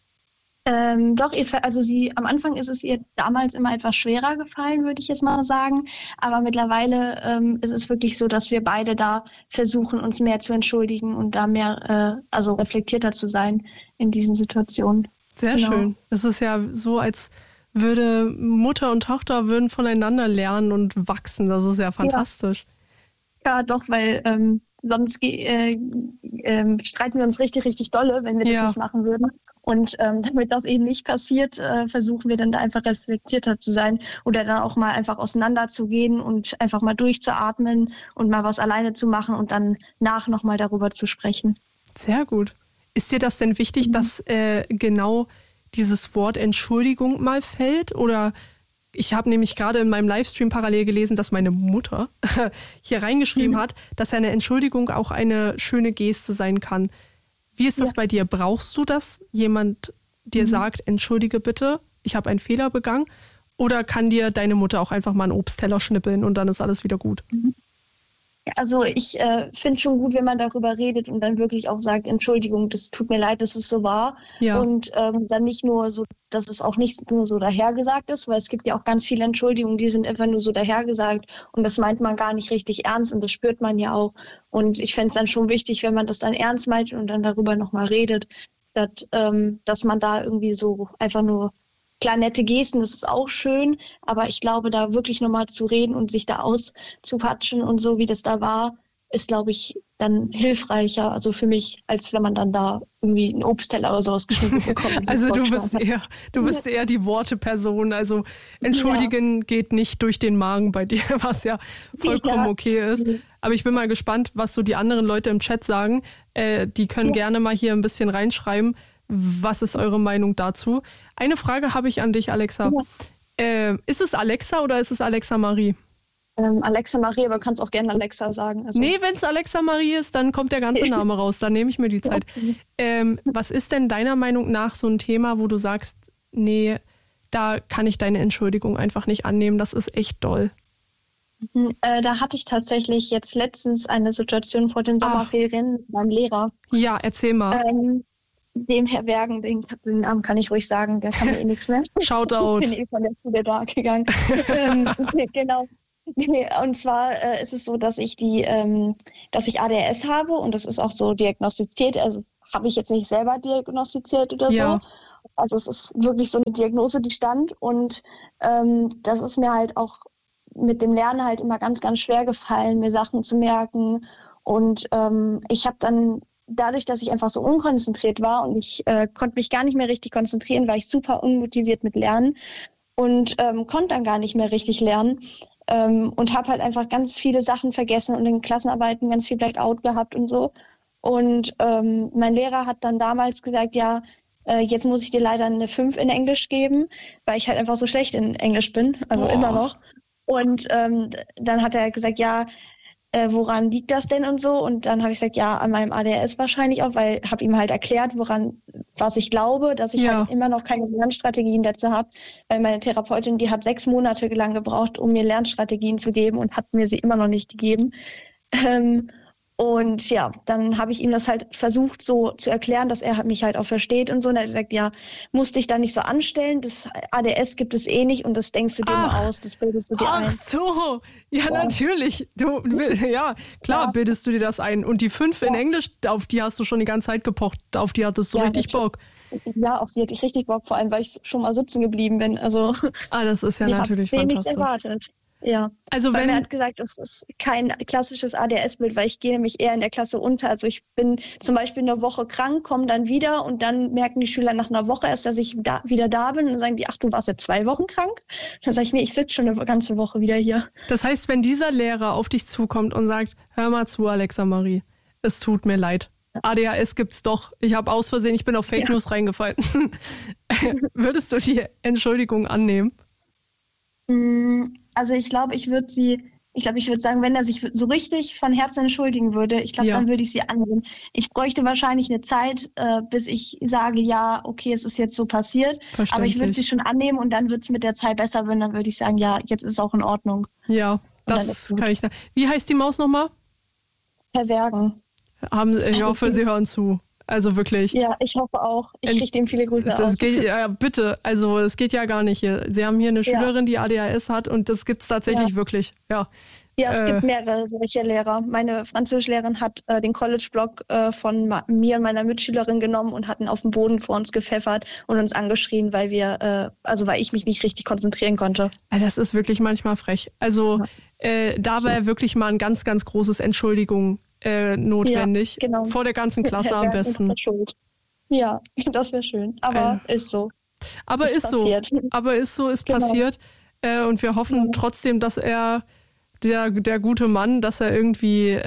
Doch, am Anfang ist es ihr damals immer etwas schwerer gefallen, würde ich jetzt mal sagen. Aber mittlerweile ist es wirklich so, dass wir beide da versuchen, uns mehr zu entschuldigen und da mehr, reflektierter zu sein in diesen Situationen. Sehr schön. Das ist ja so, als würde Mutter und Tochter voneinander lernen und wachsen. Das ist ja fantastisch. Ja, doch, weil sonst streiten wir uns richtig, richtig dolle, wenn wir das nicht machen würden. Und damit das eben nicht passiert, versuchen wir dann da einfach reflektierter zu sein oder dann auch mal einfach auseinanderzugehen und einfach mal durchzuatmen und mal was alleine zu machen und dann nochmal darüber zu sprechen. Sehr gut. Ist dir das denn wichtig, dass genau dieses Wort Entschuldigung mal fällt? Oder ich habe nämlich gerade in meinem Livestream parallel gelesen, dass meine Mutter hier reingeschrieben hat, dass eine Entschuldigung auch eine schöne Geste sein kann. Wie ist das bei dir? Brauchst du das? Jemand dir sagt, entschuldige bitte, ich habe einen Fehler begangen? Oder kann dir deine Mutter auch einfach mal einen Obstteller schnippeln und dann ist alles wieder gut? Also ich finde schon gut, wenn man darüber redet und dann wirklich auch sagt, Entschuldigung, das tut mir leid, dass es so war. Ja. Und dann nicht nur so, dass es auch nicht nur so dahergesagt ist, weil es gibt ja auch ganz viele Entschuldigungen, die sind einfach nur so dahergesagt und das meint man gar nicht richtig ernst und das spürt man ja auch. Und ich fände es dann schon wichtig, wenn man das dann ernst meint und dann darüber nochmal redet, dass man da irgendwie so einfach nur klar, nette Gesten, das ist auch schön, aber ich glaube, da wirklich nochmal zu reden und sich da auszuquatschen und so, wie das da war, ist, glaube ich, dann hilfreicher, also für mich, als wenn man dann da irgendwie einen Obstteller oder sowas geschnitten bekommt. Also du bist eher die Worte-Person, also entschuldigen geht nicht durch den Magen bei dir, was ja vollkommen okay ist. Aber ich bin mal gespannt, was so die anderen Leute im Chat sagen. Die können gerne mal hier ein bisschen reinschreiben. Was ist eure Meinung dazu? Eine Frage habe ich an dich, Alexa. Ja. Ist es Alexa oder ist es Alexa Marie? Alexa Marie, aber du kannst auch gerne Alexa sagen. Also. Nee, wenn es Alexa Marie ist, dann kommt der ganze Name raus. Dann nehme ich mir die Zeit. Was ist denn deiner Meinung nach so ein Thema, wo du sagst, nee, da kann ich deine Entschuldigung einfach nicht annehmen, das ist echt doll? Da hatte ich tatsächlich jetzt letztens eine Situation vor den Sommerferien mit meinem Lehrer. Ja, erzähl mal. Dem Herr Bergen, den Namen kann ich ruhig sagen, der kann mir eh nichts mehr. Shoutout. Ich bin von der Schule da gegangen. Genau. Und zwar ist es so, dass ich ADHS habe und das ist auch so diagnostiziert. Also habe ich jetzt nicht selber diagnostiziert oder so. Also es ist wirklich so eine Diagnose, die stand. Und das ist mir halt auch mit dem Lernen halt immer ganz, ganz schwer gefallen, mir Sachen zu merken. Und ich habe dann dadurch, dass ich einfach so unkonzentriert war und ich konnte mich gar nicht mehr richtig konzentrieren, war ich super unmotiviert mit Lernen und konnte dann gar nicht mehr richtig lernen. Und habe halt einfach ganz viele Sachen vergessen und in Klassenarbeiten ganz viel Blackout gehabt und so. Und mein Lehrer hat dann damals gesagt, ja, jetzt muss ich dir leider eine 5 in Englisch geben, weil ich halt einfach so schlecht in Englisch bin, also immer noch. Und dann hat er gesagt, ja, woran liegt das denn und so? Und dann habe ich gesagt, ja, an meinem ADHS wahrscheinlich auch, weil habe ihm halt erklärt, was ich glaube, dass ich halt immer noch keine Lernstrategien dazu habe, weil meine Therapeutin, die hat 6 Monate lang gebraucht, um mir Lernstrategien zu geben und hat mir sie immer noch nicht gegeben. Und ja, dann habe ich ihm das halt versucht so zu erklären, dass er mich halt auch versteht und so. Und er hat gesagt, ja, musst dich da nicht so anstellen, das ADS gibt es eh nicht und das denkst du dir mal aus, das bildest du dir ein. Ach so, ja natürlich. Bildest du dir das ein. Und die 5 in Englisch, auf die hast du schon die ganze Zeit gepocht, auf die hattest du richtig Bock. Ja, auf die hatte ich richtig Bock, vor allem, weil ich schon mal sitzen geblieben bin. Also, das ist ja natürlich fantastisch. Ich habe nichts erwartet. Ja, also weil er hat gesagt, es ist kein klassisches ADHS-Bild, weil ich gehe nämlich eher in der Klasse unter. Also ich bin zum Beispiel eine Woche krank, komme dann wieder und dann merken die Schüler nach einer Woche erst, dass ich wieder da bin. Und dann sagen die, ach, du warst jetzt 2 Wochen krank? Dann sage ich, nee, ich sitze schon eine ganze Woche wieder hier. Das heißt, wenn dieser Lehrer auf dich zukommt und sagt, hör mal zu, Alexa Marie, es tut mir leid. ADHS gibt's doch. Ich habe aus Versehen, ich bin auf Fake News reingefallen. Würdest du die Entschuldigung annehmen? Also ich glaube, ich würde sagen, wenn er sich so richtig von Herzen entschuldigen würde, ich glaube, dann würde ich sie annehmen. Ich bräuchte wahrscheinlich eine Zeit, bis ich sage, ja, okay, es ist jetzt so passiert. Aber ich würde sie schon annehmen und dann wird es mit der Zeit besser werden. Dann würde ich sagen, ja, jetzt ist es auch in Ordnung. Ja, das kann ich. Wie heißt die Maus nochmal? Herr Bergen. Ich hoffe, Sie hören zu. Also wirklich. Ja, ich hoffe auch. Ich richte ihm viele Grüße aus. Bitte, also es geht ja gar nicht hier. Sie haben hier eine Schülerin, die ADHS hat und das gibt es tatsächlich wirklich. Ja, es gibt mehrere solche Lehrer. Meine Französischlehrerin hat den College-Blog von mir und meiner Mitschülerin genommen und hat ihn auf den Boden vor uns gepfeffert und uns angeschrien, weil ich mich nicht richtig konzentrieren konnte. Das ist wirklich manchmal frech. Also da wäre wirklich mal ein ganz, ganz großes Entschuldigung notwendig. Ja, genau. Vor der ganzen Klasse am besten. Ja, das wäre schön. Aber ist so. Aber ist passiert. Und wir hoffen trotzdem, dass er, der gute Mann, dass er irgendwie ich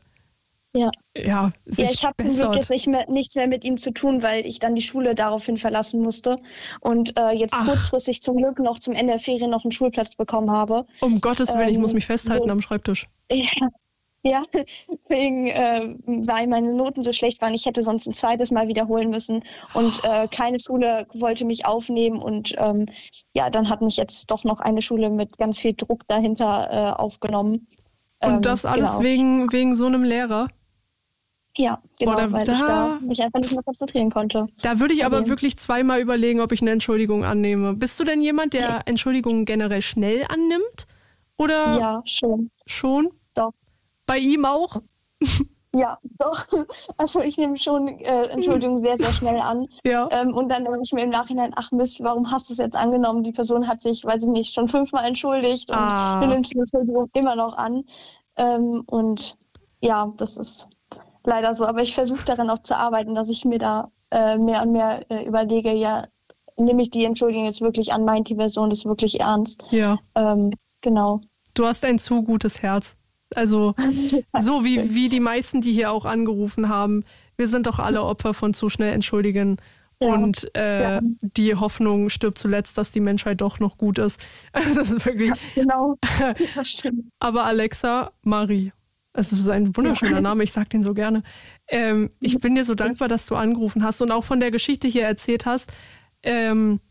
habe zum Glück jetzt nichts mehr mit ihm zu tun, weil ich dann die Schule daraufhin verlassen musste und jetzt kurzfristig zum Glück noch zum Ende der Ferien noch einen Schulplatz bekommen habe. Um Gottes Willen, ich muss mich festhalten am Schreibtisch. Ja, deswegen, weil meine Noten so schlecht waren. Ich hätte sonst ein zweites Mal wiederholen müssen und keine Schule wollte mich aufnehmen und dann hat mich jetzt doch noch eine Schule mit ganz viel Druck dahinter aufgenommen. Und das alles wegen so einem Lehrer? Ja, genau, weil ich da mich einfach nicht mehr konzentrieren konnte. Da würde ich aber wirklich zweimal überlegen, ob ich eine Entschuldigung annehme. Bist du denn jemand, der Entschuldigungen generell schnell annimmt? Oder? Ja, schon. Schon? Doch. Bei ihm auch? Ja, doch. Also ich nehme schon Entschuldigung sehr, sehr schnell an. Ja. Und dann denke ich mir im Nachhinein, ach Mist, warum hast du es jetzt angenommen? Die Person hat sich, weiß ich nicht, schon 5-mal entschuldigt und du nimmst die Entschuldigung immer noch an. Und ja, das ist leider so. Aber ich versuche daran auch zu arbeiten, dass ich mir da mehr und mehr überlege, ja, nehme ich die Entschuldigung jetzt wirklich an, meint die Person das wirklich ernst? Ja. Genau. Du hast ein zu gutes Herz. Also so wie die meisten, die hier auch angerufen haben. Wir sind doch alle Opfer von zu schnell entschuldigen. Ja. Und die Hoffnung stirbt zuletzt, dass die Menschheit doch noch gut ist. Das ist wirklich... Ja, genau, das stimmt. Aber Alexa Marie, es ist ein wunderschöner Name, ich sag den so gerne. Ich bin dir so dankbar, dass du angerufen hast und auch von der Geschichte hier erzählt hast.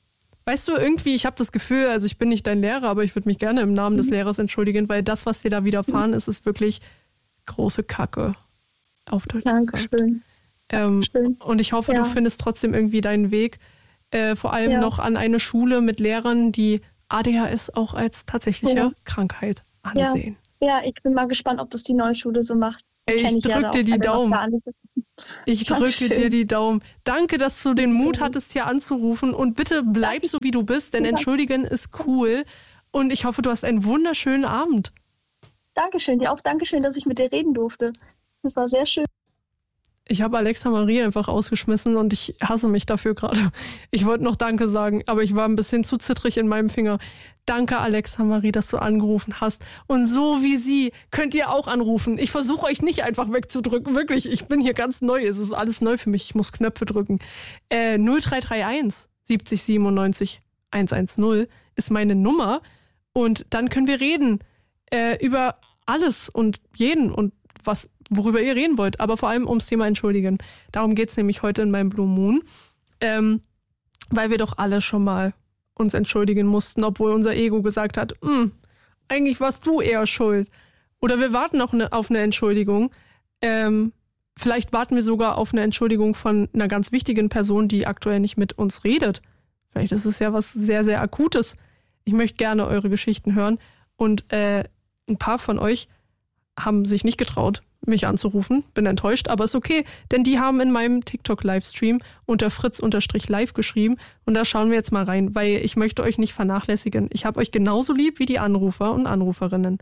weißt du, irgendwie, ich habe das Gefühl, also ich bin nicht dein Lehrer, aber ich würde mich gerne im Namen des Lehrers entschuldigen, weil das, was dir da widerfahren ist, ist wirklich große Kacke. Auf Deutsch gesagt. Dankeschön. Und ich hoffe, du findest trotzdem irgendwie deinen Weg, vor allem noch an eine Schule mit Lehrern, die ADHS auch als tatsächliche Krankheit ansehen. Ja, ich bin mal gespannt, ob das die neue Schule so macht. Ich drücke dir die Daumen. Ich drücke dir die Daumen. Danke, dass du den Mut hattest, hier anzurufen. Und bitte bleib so, wie du bist, denn entschuldigen ist cool. Und ich hoffe, du hast einen wunderschönen Abend. Dankeschön, dir auch. Dankeschön, dass ich mit dir reden durfte. Das war sehr schön. Ich habe Alexa Marie einfach ausgeschmissen und ich hasse mich dafür gerade. Ich wollte noch Danke sagen, aber ich war ein bisschen zu zittrig in meinem Finger. Danke, Alexa Marie, dass du angerufen hast. Und so wie sie könnt ihr auch anrufen. Ich versuche euch nicht einfach wegzudrücken. Wirklich, ich bin hier ganz neu. Es ist alles neu für mich. Ich muss Knöpfe drücken. 0331 70 97 110 ist meine Nummer. Und dann können wir reden über alles und jeden und worüber ihr reden wollt, aber vor allem ums Thema Entschuldigen. Darum geht's nämlich heute in meinem Blue Moon, weil wir doch alle schon mal uns entschuldigen mussten, obwohl unser Ego gesagt hat, eigentlich warst du eher schuld. Oder wir warten noch auf eine Entschuldigung. Vielleicht warten wir sogar auf eine Entschuldigung von einer ganz wichtigen Person, die aktuell nicht mit uns redet. Vielleicht ist es ja was sehr, sehr Akutes. Ich möchte gerne eure Geschichten hören und ein paar von euch haben sich nicht getraut, mich anzurufen. Bin enttäuscht, aber ist okay, denn die haben in meinem TikTok-Livestream unter fritz_live geschrieben und da schauen wir jetzt mal rein, weil ich möchte euch nicht vernachlässigen. Ich habe euch genauso lieb wie die Anrufer und Anruferinnen.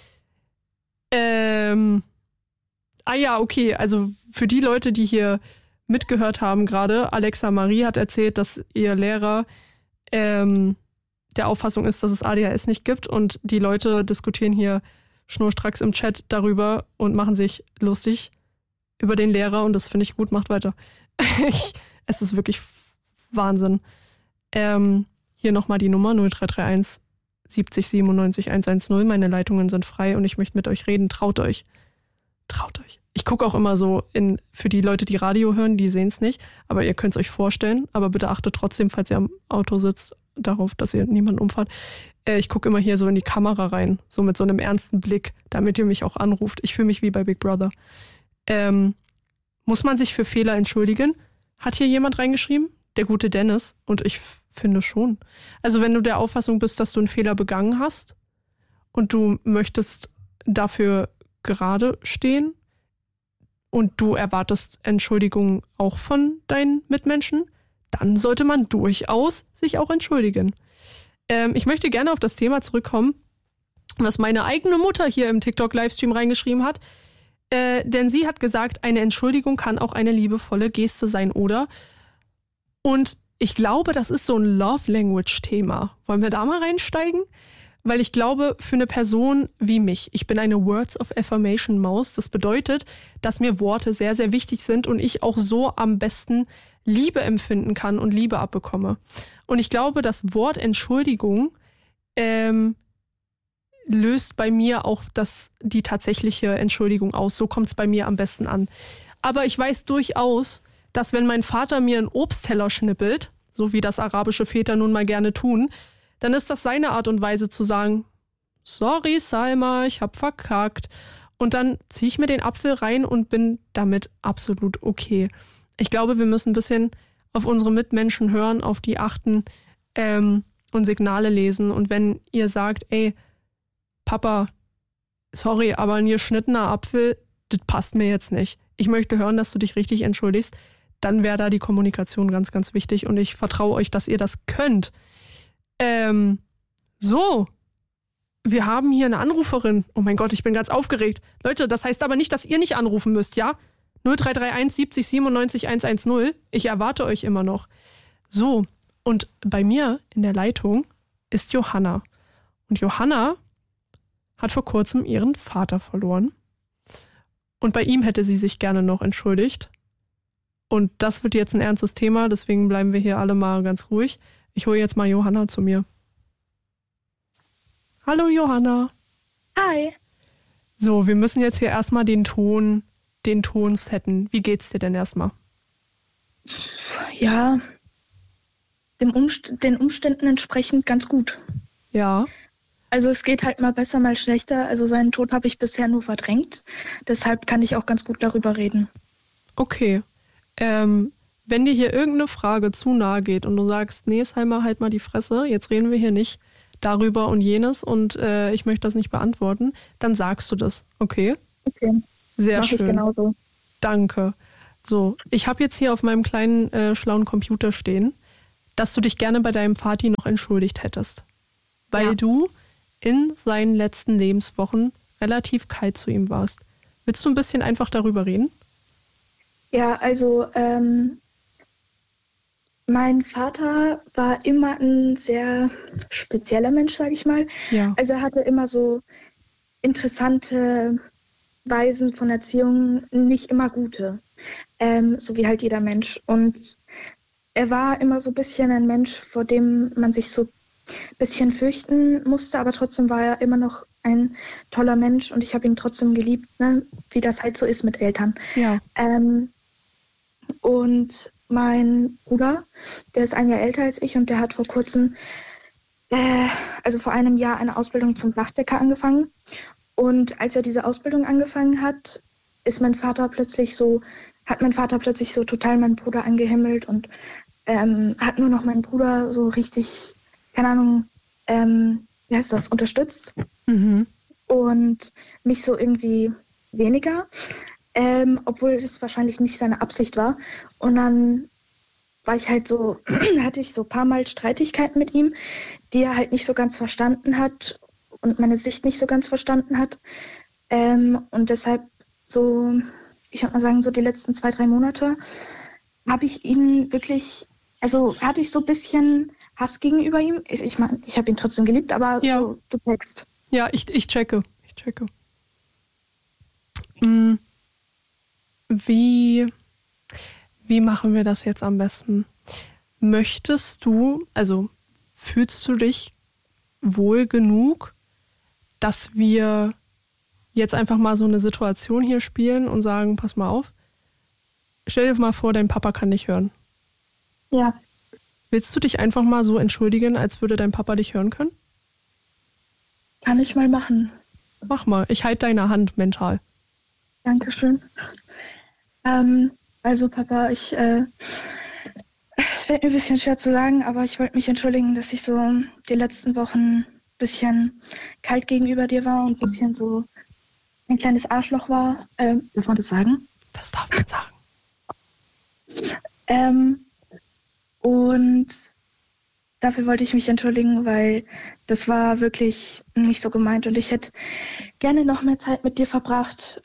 Okay, also für die Leute, die hier mitgehört haben gerade, Alexa Marie hat erzählt, dass ihr Lehrer der Auffassung ist, dass es ADHS nicht gibt und die Leute diskutieren hier schnurstracks im Chat darüber und machen sich lustig über den Lehrer und das finde ich gut, macht weiter. Es ist wirklich Wahnsinn. Hier nochmal die Nummer 0331 70 97 110. Meine Leitungen sind frei und ich möchte mit euch reden. Traut euch. Traut euch. Ich gucke auch immer so für die Leute, die Radio hören, die sehen es nicht, aber ihr könnt es euch vorstellen. Aber bitte achtet trotzdem, falls ihr am Auto sitzt, darauf, dass ihr niemanden umfahrt. Ich gucke immer hier so in die Kamera rein, so mit so einem ernsten Blick, damit ihr mich auch anruft. Ich fühle mich wie bei Big Brother. Muss man sich für Fehler entschuldigen? Hat hier jemand reingeschrieben? Der gute Dennis. Und ich finde schon. Also wenn du der Auffassung bist, dass du einen Fehler begangen hast und du möchtest dafür gerade stehen und du erwartest Entschuldigung auch von deinen Mitmenschen, dann sollte man durchaus sich auch entschuldigen. Ich möchte gerne auf das Thema zurückkommen, was meine eigene Mutter hier im TikTok-Livestream reingeschrieben hat. Denn sie hat gesagt, eine Entschuldigung kann auch eine liebevolle Geste sein, oder? Und ich glaube, das ist so ein Love-Language-Thema. Wollen wir da mal reinsteigen? Weil ich glaube, für eine Person wie mich, ich bin eine Words of Affirmation-Maus. Das bedeutet, dass mir Worte sehr, sehr wichtig sind und ich auch so am besten Liebe empfinden kann und Liebe abbekomme. Und ich glaube, das Wort Entschuldigung löst bei mir auch die tatsächliche Entschuldigung aus. So kommt es bei mir am besten an. Aber ich weiß durchaus, dass wenn mein Vater mir einen Obstteller schnippelt, so wie das arabische Väter nun mal gerne tun, dann ist das seine Art und Weise zu sagen, sorry Salma, ich hab verkackt. Und dann ziehe ich mir den Apfel rein und bin damit absolut okay. Ich glaube, wir müssen ein bisschen auf unsere Mitmenschen hören, auf die achten und Signale lesen. Und wenn ihr sagt, ey, Papa, sorry, aber ein geschnittener Apfel, das passt mir jetzt nicht. Ich möchte hören, dass du dich richtig entschuldigst. Dann wäre da die Kommunikation ganz, ganz wichtig. Und ich vertraue euch, dass ihr das könnt. So, wir haben hier eine Anruferin. Oh mein Gott, ich bin ganz aufgeregt. Leute, das heißt aber nicht, dass ihr nicht anrufen müsst, ja? 0331 70 97 110. Ich erwarte euch immer noch. So, und bei mir in der Leitung ist Johanna. Und Johanna hat vor kurzem ihren Vater verloren. Und bei ihm hätte sie sich gerne noch entschuldigt. Und das wird jetzt ein ernstes Thema, deswegen bleiben wir hier alle mal ganz ruhig. Ich hole jetzt mal Johanna zu mir. Hallo Johanna. Hi. So, wir müssen jetzt hier erstmal den Ton setten. Wie geht's dir denn erstmal? Ja, den Umständen entsprechend ganz gut. Ja. Also es geht halt mal besser, mal schlechter. Also seinen Tod habe ich bisher nur verdrängt. Deshalb kann ich auch ganz gut darüber reden. Okay. Wenn dir hier irgendeine Frage zu nahe geht und du sagst, nee, Salma, halt mal die Fresse, jetzt reden wir hier nicht darüber und jenes und ich möchte das nicht beantworten, dann sagst du das, okay? Okay. Sehr Mach schön. ich genauso. Danke. So, ich habe jetzt hier auf meinem kleinen schlauen Computer stehen, dass du dich gerne bei deinem Vati noch entschuldigt hättest. Weil du in seinen letzten Lebenswochen relativ kalt zu ihm warst. Willst du ein bisschen einfach darüber reden? Ja, also mein Vater war immer ein sehr spezieller Mensch, sage ich mal. Ja. Also er hatte immer so interessante Weisen von Erziehung, nicht immer gute, so wie halt jeder Mensch. Und er war immer so ein bisschen ein Mensch, vor dem man sich so ein bisschen fürchten musste, aber trotzdem war er immer noch ein toller Mensch und ich habe ihn trotzdem geliebt, ne? Wie das halt so ist mit Eltern. Ja. Und mein Bruder, der ist ein Jahr älter als ich und der hat vor kurzem, also vor einem Jahr, eine Ausbildung zum Dachdecker angefangen. Und als er diese Ausbildung angefangen hat, hat mein Vater plötzlich so total meinen Bruder angehimmelt und hat nur noch meinen Bruder so richtig, keine Ahnung, wie heißt das, unterstützt. Mhm. Und mich so irgendwie weniger. Obwohl es wahrscheinlich nicht seine Absicht war. Und dann war ich halt so, hatte ich so ein paar Mal Streitigkeiten mit ihm, die er halt nicht so ganz verstanden hat und meine Sicht nicht so ganz verstanden hat. Und deshalb so, ich würde mal sagen, so die letzten 2-3 Monate habe ich ihn wirklich, also hatte ich so ein bisschen Hass gegenüber ihm. Ich meine, ich habe ihn trotzdem geliebt, aber so, du checkst. Ja, ich checke. Wie machen wir das jetzt am besten? Fühlst du dich wohl genug, dass wir jetzt einfach mal so eine Situation hier spielen und sagen, pass mal auf, stell dir mal vor, dein Papa kann dich hören. Ja. Willst du dich einfach mal so entschuldigen, als würde dein Papa dich hören können? Kann ich mal machen. Mach mal, ich halte deine Hand mental. Dankeschön. Also Papa, es fällt mir ein bisschen schwer zu sagen, aber ich wollte mich entschuldigen, dass ich so die letzten Wochen ein bisschen kalt gegenüber dir war und ein bisschen so ein kleines Arschloch war. Darf man das sagen? Das darf man sagen. Und dafür wollte ich mich entschuldigen, weil das war wirklich nicht so gemeint und ich hätte gerne noch mehr Zeit mit dir verbracht.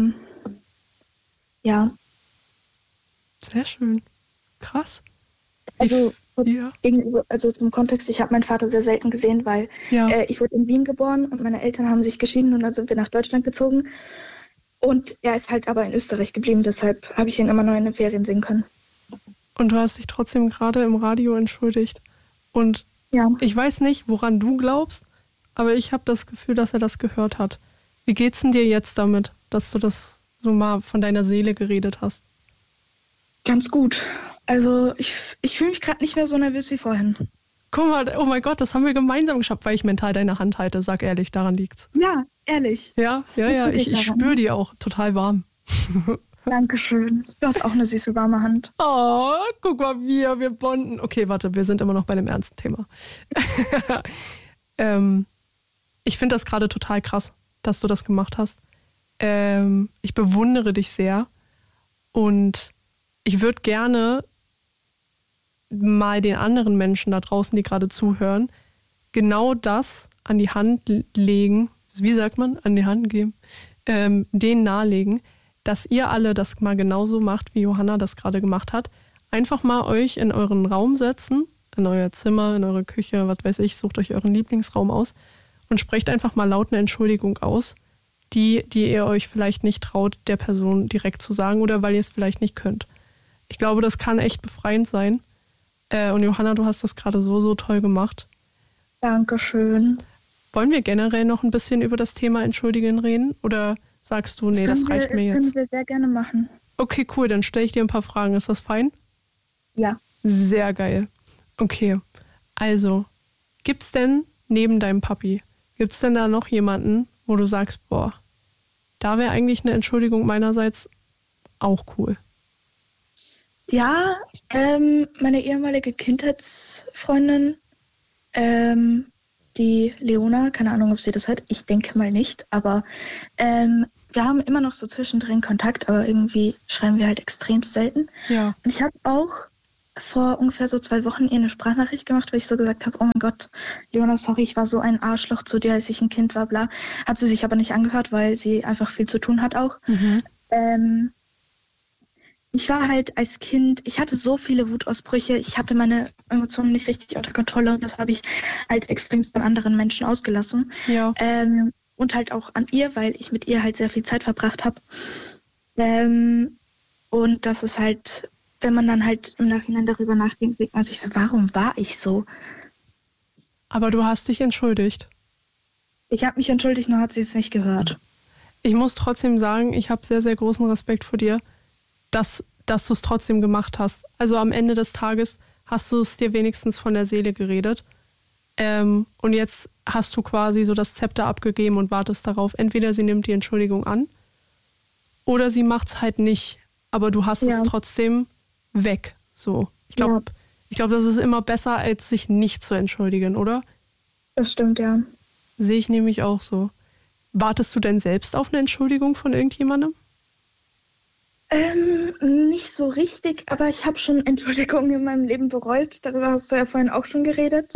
Ja. Sehr schön. Krass. Gegenüber, also zum Kontext, ich habe meinen Vater sehr selten gesehen, weil ich wurde in Wien geboren und meine Eltern haben sich geschieden und dann sind wir nach Deutschland gezogen. Und er ist halt aber in Österreich geblieben, deshalb habe ich ihn immer noch in den Ferien sehen können. Und du hast dich trotzdem gerade im Radio entschuldigt. Und ich weiß nicht, woran du glaubst, aber ich habe das Gefühl, dass er das gehört hat. Wie geht's denn dir jetzt damit, dass du das so mal von deiner Seele geredet hast? Ganz gut. Also ich fühle mich gerade nicht mehr so nervös wie vorhin. Guck mal, oh mein Gott, das haben wir gemeinsam geschafft, weil ich mental deine Hand halte. Sag ehrlich, daran liegt's. Ja, ehrlich. Ja, ich spüre die auch total warm. Dankeschön. Du hast auch eine süße, warme Hand. Oh, guck mal, wir bonden. Okay, warte, wir sind immer noch bei dem ernsten Thema. Ich finde das gerade total krass, dass du das gemacht hast. Ich bewundere dich sehr und ich würde gerne mal den anderen Menschen da draußen, die gerade zuhören, genau das an die Hand legen, wie sagt man, an die Hand geben, denen nahelegen, dass ihr alle das mal genauso macht, wie Johanna das gerade gemacht hat. Einfach mal euch in euren Raum setzen, in euer Zimmer, in eure Küche, was weiß ich, sucht euch euren Lieblingsraum aus und sprecht einfach mal laut eine Entschuldigung aus, die ihr euch vielleicht nicht traut, der Person direkt zu sagen oder weil ihr es vielleicht nicht könnt. Ich glaube, das kann echt befreiend sein. Und Johanna, du hast das gerade so toll gemacht. Dankeschön. Wollen wir generell noch ein bisschen über das Thema Entschuldigen reden? Oder sagst du, nee, das reicht mir jetzt? Das können wir sehr gerne machen. Okay, cool, dann stelle ich dir ein paar Fragen. Ist das fein? Ja. Sehr geil. Okay, also, gibt's denn neben deinem Papi, gibt's denn da noch jemanden, wo du sagst, boah, da wäre eigentlich eine Entschuldigung meinerseits auch cool? Ja, meine ehemalige Kindheitsfreundin, die Leona, keine Ahnung, ob sie das hört, ich denke mal nicht, aber wir haben immer noch so zwischendrin Kontakt, aber irgendwie schreiben wir halt extrem selten. Ja. Und ich habe auch vor ungefähr so 2 Wochen ihr eine Sprachnachricht gemacht, weil ich so gesagt habe, oh mein Gott, Leona, sorry, ich war so ein Arschloch zu dir, als ich ein Kind war, bla. Hat sie sich aber nicht angehört, weil sie einfach viel zu tun hat auch. Ich war halt als Kind, ich hatte so viele Wutausbrüche, ich hatte meine Emotionen nicht richtig unter Kontrolle und das habe ich halt extremst an anderen Menschen ausgelassen. Ja. Und halt auch an ihr, weil ich mit ihr halt sehr viel Zeit verbracht habe. Und das ist halt, wenn man dann halt im Nachhinein darüber nachdenkt, denkt man sich so, warum war ich so? Aber du hast dich entschuldigt. Ich habe mich entschuldigt, nur hat sie es nicht gehört. Ich muss trotzdem sagen, ich habe sehr, sehr großen Respekt vor dir, dass du es trotzdem gemacht hast. Also am Ende des Tages hast du es dir wenigstens von der Seele geredet. Und jetzt hast du quasi so das Zepter abgegeben und wartest darauf. Entweder sie nimmt die Entschuldigung an oder sie macht es halt nicht. Aber du hast es trotzdem weg. So. Ich glaube, das ist immer besser, als sich nicht zu entschuldigen, oder? Das stimmt, ja. Sehe ich nämlich auch so. Wartest du denn selbst auf eine Entschuldigung von irgendjemandem? Nicht so richtig, aber ich habe schon Entschuldigungen in meinem Leben bereut. Darüber hast du ja vorhin auch schon geredet.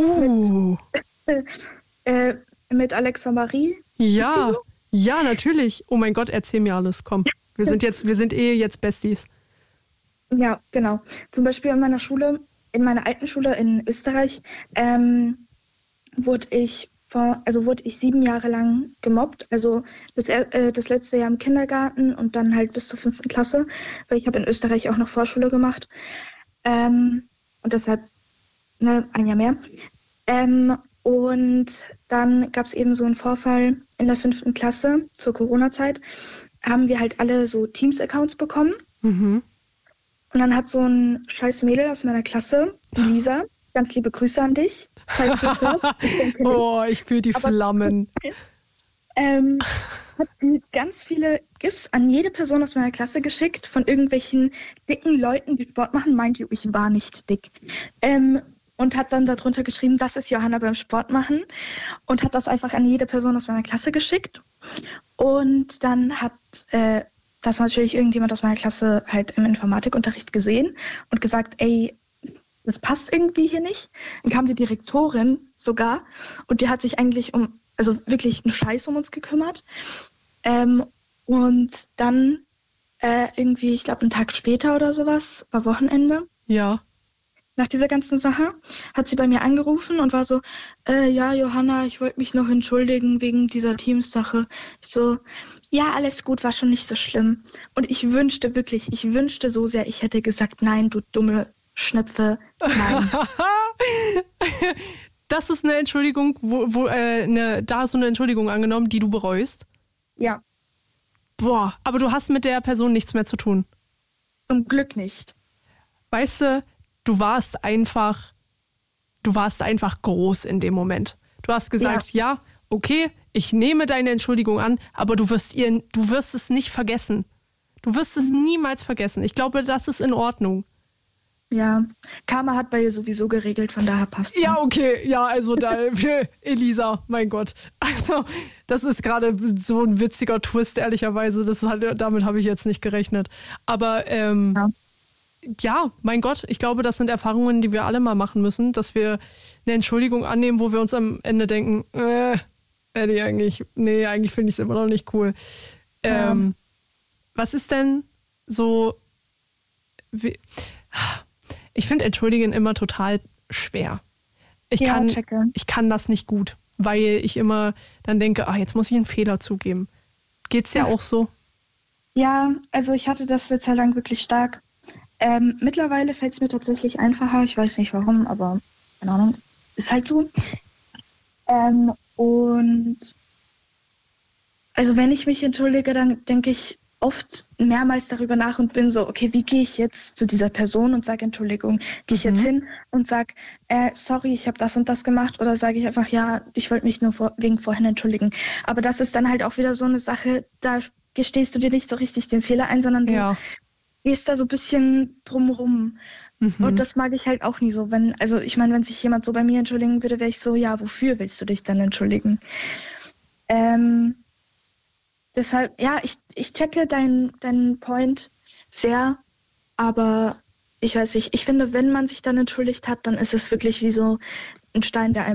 Mit Alexa Marie. Ja, so? Ja, natürlich. Oh mein Gott, erzähl mir alles. Komm, wir sind jetzt Besties. Ja, genau. Zum Beispiel in meiner Schule, in meiner alten Schule in Österreich, wurde ich 7 Jahre lang gemobbt. Also das letzte Jahr im Kindergarten und dann halt bis zur 5. Klasse, weil ich habe in Österreich auch noch Vorschule gemacht. Und deshalb ein Jahr mehr. Und dann gab es eben so einen Vorfall in der 5. Klasse zur Corona-Zeit. Haben wir halt alle so Teams-Accounts bekommen. Mhm. Und dann hat so ein scheiß Mädel aus meiner Klasse, die Lisa, ganz liebe Grüße an dich. Oh, ich fühle die Flammen. Hat sie ganz viele GIFs an jede Person aus meiner Klasse geschickt von irgendwelchen dicken Leuten, die Sport machen. Meint ihr, ich war nicht dick. Und hat dann darunter geschrieben, das ist Johanna beim Sport machen. Und hat das einfach an jede Person aus meiner Klasse geschickt. Und dann hat das natürlich irgendjemand aus meiner Klasse halt im Informatikunterricht gesehen und gesagt, ey, das passt irgendwie hier nicht. Dann kam die Direktorin sogar und die hat sich eigentlich wirklich einen Scheiß um uns gekümmert. Und dann irgendwie, ich glaube, einen Tag später oder sowas, war Wochenende. Ja. Nach dieser ganzen Sache hat sie bei mir angerufen und war so, ja, Johanna, ich wollte mich noch entschuldigen wegen dieser Teams-Sache. Ich so, ja, alles gut, war schon nicht so schlimm. Und ich wünschte so sehr, ich hätte gesagt, nein, du dumme Schnepfe, nein. Das ist eine Entschuldigung, da hast du eine Entschuldigung angenommen, die du bereust? Ja. Boah, aber du hast mit der Person nichts mehr zu tun. Zum Glück nicht. Weißt du, du warst einfach groß in dem Moment. Du hast gesagt, ja, okay, ich nehme deine Entschuldigung an, aber du wirst es nicht vergessen. Du wirst es niemals vergessen. Ich glaube, das ist in Ordnung. Ja, Karma hat bei ihr sowieso geregelt, von daher passt es. Ja, okay, ja, also da, Elisa, mein Gott. Also, das ist gerade so ein witziger Twist, ehrlicherweise. Damit habe ich jetzt nicht gerechnet. Aber, ja, mein Gott, ich glaube, das sind Erfahrungen, die wir alle mal machen müssen, dass wir eine Entschuldigung annehmen, wo wir uns am Ende denken, eigentlich finde ich es immer noch nicht cool. Was ist denn so, ich finde Entschuldigen immer total schwer. Ich kann das nicht gut, weil ich immer dann denke, jetzt muss ich einen Fehler zugeben. Geht's ja auch so? Ja, also ich hatte das eine Zeit lang wirklich stark. Mittlerweile fällt es mir tatsächlich einfacher. Ich weiß nicht warum, aber keine Ahnung. Ist halt so. Und also wenn ich mich entschuldige, dann denke ich oft mehrmals darüber nach und bin so, okay, wie gehe ich jetzt zu dieser Person und sage Entschuldigung? Gehe ich jetzt hin und sage, sorry, ich habe das und das gemacht, oder sage ich einfach, ja, ich wollte mich nur wegen vorhin entschuldigen. Aber das ist dann halt auch wieder so eine Sache, da gestehst du dir nicht so richtig den Fehler ein, sondern du gehst da so ein bisschen drumrum. Und das mag ich halt auch nie so. Wenn sich jemand so bei mir entschuldigen würde, wäre ich so, ja, wofür willst du dich dann entschuldigen? Deshalb, ja, ich checke deinen Point sehr, aber ich weiß nicht, ich finde, wenn man sich dann entschuldigt hat, dann ist es wirklich wie so ein Stein, der einem